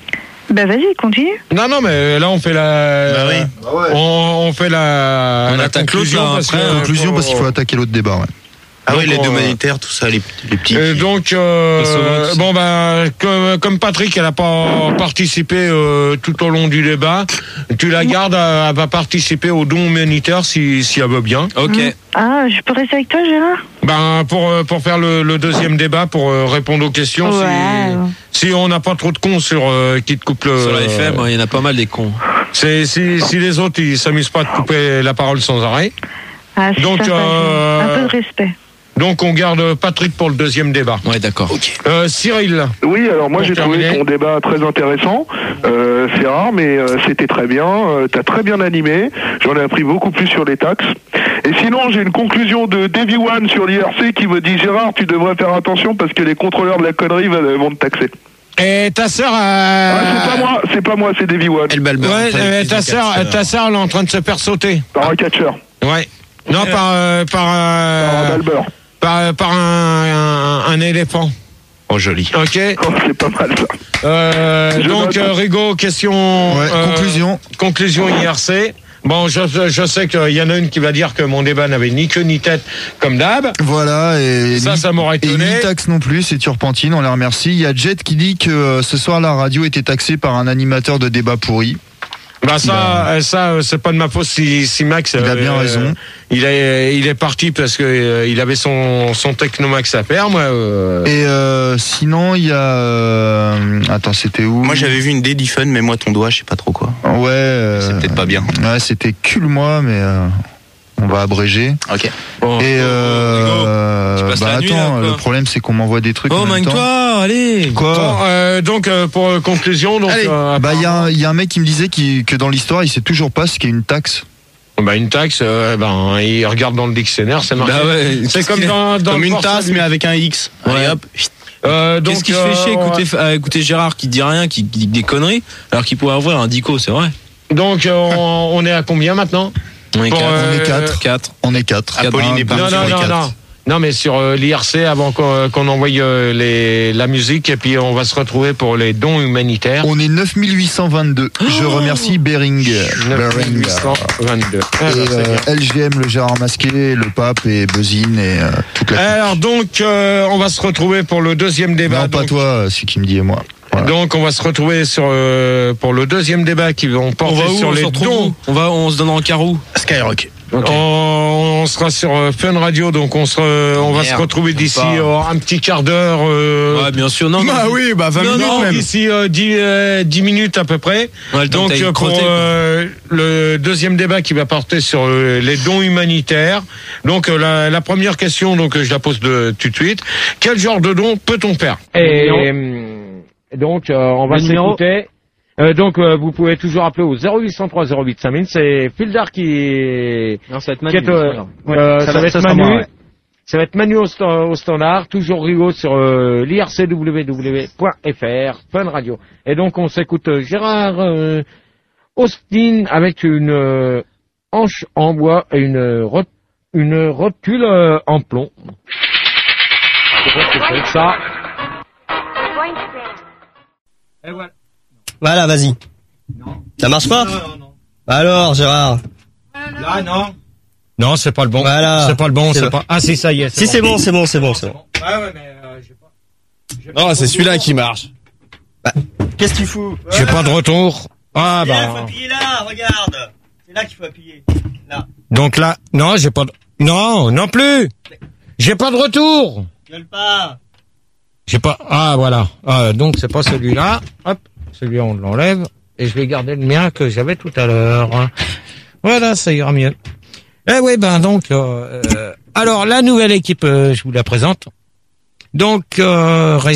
Bah vas-y, continue. Non, non, mais là on fait la. Bah oui. Ah ouais. on, on fait la. On la attaque conclusion l'autre, parce que, que, conclusion pour... parce qu'il faut attaquer l'autre débat. Ouais. Ah donc, oui, l'aide on, humanitaire, tout ça, les, les petits. Et donc, euh, bon bah, comme, comme Patrick, elle n'a pas participé euh, tout au long du débat, tu la gardes, elle, elle va participer au don humanitaire si, si elle veut bien. Ok. Mmh. Ah, je peux rester avec toi, Gérard ? Ben pour pour faire le, le deuxième débat, pour euh, répondre aux questions. Ouais. Si, si on n'a pas trop de cons sur euh, qui te coupe le. Sur la F M, il euh, y en a pas mal des cons. C'est si si les autres ils s'amusent pas de couper la parole sans arrêt. Ah, donc ça, euh, un peu de respect. Donc on garde Patrick pour le deuxième débat. Ouais, d'accord. Okay. Euh, Cyril. Oui, alors moi j'ai trouvé ton débat très intéressant. Euh, c'est rare, mais euh, c'était très bien. Euh, T'as très bien animé. J'en ai appris beaucoup plus sur les taxes. Et sinon, j'ai une conclusion de Davy One sur l'I R C qui me dit Gérard, tu devrais faire attention parce que les contrôleurs de la connerie vont te taxer. Et ta sœur a... ah, c'est pas moi, c'est pas moi, c'est Davy One. Elle balbe. Ouais, euh, ta sœur, ta sœur, elle est en train de se faire sauter. Par un catcheur. Ouais. Non, par euh, par, euh, par un balbeur. Par, par un, un, un éléphant. Oh, joli. Ok. Oh, c'est pas mal ça. Euh, donc, euh, Rigaud, question. Ouais, euh, conclusion. Conclusion I R C. Bon, je, je sais qu'il y en a une qui va dire que mon débat n'avait ni queue ni tête, comme d'hab. Voilà, et ça, ça m'aurait étonné. Et ni taxe non plus, c'est Turpentine, on les remercie. Il y a Jet qui dit que euh, ce soir, la radio était taxée par un animateur de débat pourri. Bah ça, bah, ça c'est pas de ma faute si, si Max. Il a bien euh, raison. Il est, il est parti parce que euh, il avait son son Technomax à faire, moi. Euh... Et euh, sinon, il y a. Euh, attends, c'était où ? Moi, j'avais vu une Daddy Fun, mais moi, ton doigt, je sais pas trop quoi. Ouais. Euh, c'est peut-être pas bien. Ouais, c'était cul moi, mais. Euh... On va abréger. Ok. Bon, et euh, tu passes bah la attends, nuit, là, le problème c'est qu'on m'envoie des trucs. Oh, magne-toi, allez. Quoi bon, euh, Donc euh, pour euh, conclusion, donc. Euh, bah il y a, y a un mec qui me disait qui, que dans l'histoire il sait toujours pas ce qu'est une taxe. Bah une taxe, euh, ben il regarde dans le dictionnaire, c'est marqué. Bah ouais, c'est comme dans, dans comme une tasse mais avec un X. Ouais. Allez hop. Euh, donc, qu'est-ce qui euh, fait chier écouter, euh, écouter Gérard qui dit rien, qui dit des conneries, alors qu'il pourrait avoir un dico, c'est vrai. Donc euh, on, on est à combien maintenant? On est Pour, quatre. euh, On est quatre. quatre. On est quatre. Apolline est partie non, non, sur les non, quatre. non. Non, mais sur euh, l'I R C, avant qu'on, qu'on envoie euh, les, la musique, et puis on va se retrouver pour les dons humanitaires. On est neuf mille huit cent vingt-deux. Oh Je remercie Bering. neuf mille huit cent vingt-deux. Et euh, L G M, le Gérard Masqué, le Pape et Buzzine et euh, toute la... Alors donc, euh, on va se retrouver pour le deuxième débat. Non, pas donc, toi, celui qui me dit et moi. Voilà. Donc on va se retrouver sur euh, pour le deuxième débat qui vont porter on va où, sur on les dons. On va, on se donne en carreau. Skyrock. Okay. On, on sera sur euh, Fun Radio, donc on, sera, on va Merde, se retrouver d'ici euh, un petit quart d'heure. Euh, ouais, bien sûr, non. Bah non, oui, bah vingt non, minutes non, même. D'ici euh, dix, euh, dix minutes à peu près. Ouais, donc euh, pour euh, le deuxième débat qui va porter sur euh, les dons humanitaires. Donc euh, la, la première question, donc je la pose de tout de suite. Quel genre de don peut-on faire? Et donc euh, on va s'écouter. Euh, donc euh, vous pouvez toujours appeler au zéro huit cent trois zéro huit cinq mille. C'est Fildar qui. Non, ça va être Manu. Est, euh, ouais, euh, ça, ça va, va être ça Manu. moi, ouais. Ça va être Manu au, au standard. Toujours Rigaud sur euh, l'I R C W W point F R Fun Radio. Et donc on s'écoute euh, Gérard euh, Austin avec une euh, hanche en bois et une rot une rotule euh, en plomb. C'est ça. Et voilà. Voilà, vas-y. Non. Ça marche pas? Non, non, non. Alors, Gérard? Là, non. Non, c'est pas le bon. Voilà. C'est pas le bon, C'est c'est bon. pas. Ah si, ça y est. Si c'est bon, c'est bon, c'est bon, c'est bon. Ah ouais, mais euh, j'ai pas. Non, c'est celui-là qui marche. Bah, qu'est-ce que tu fous? J'ai pas de retour. Ah Et là, faut bah. appuyer là, regarde. C'est là qu'il faut appuyer. Là. Donc là, non, j'ai pas de. Non, non plus. J'ai pas de retour. Gueule pas. J'ai pas. Ah voilà. Ah, donc c'est pas celui-là. Hop, celui-là on l'enlève et je vais garder le mien que j'avais tout à l'heure. Voilà, ça ira mieux. Eh oui, ben donc. Euh, euh, alors la nouvelle équipe, euh, je vous la présente. Donc. Euh,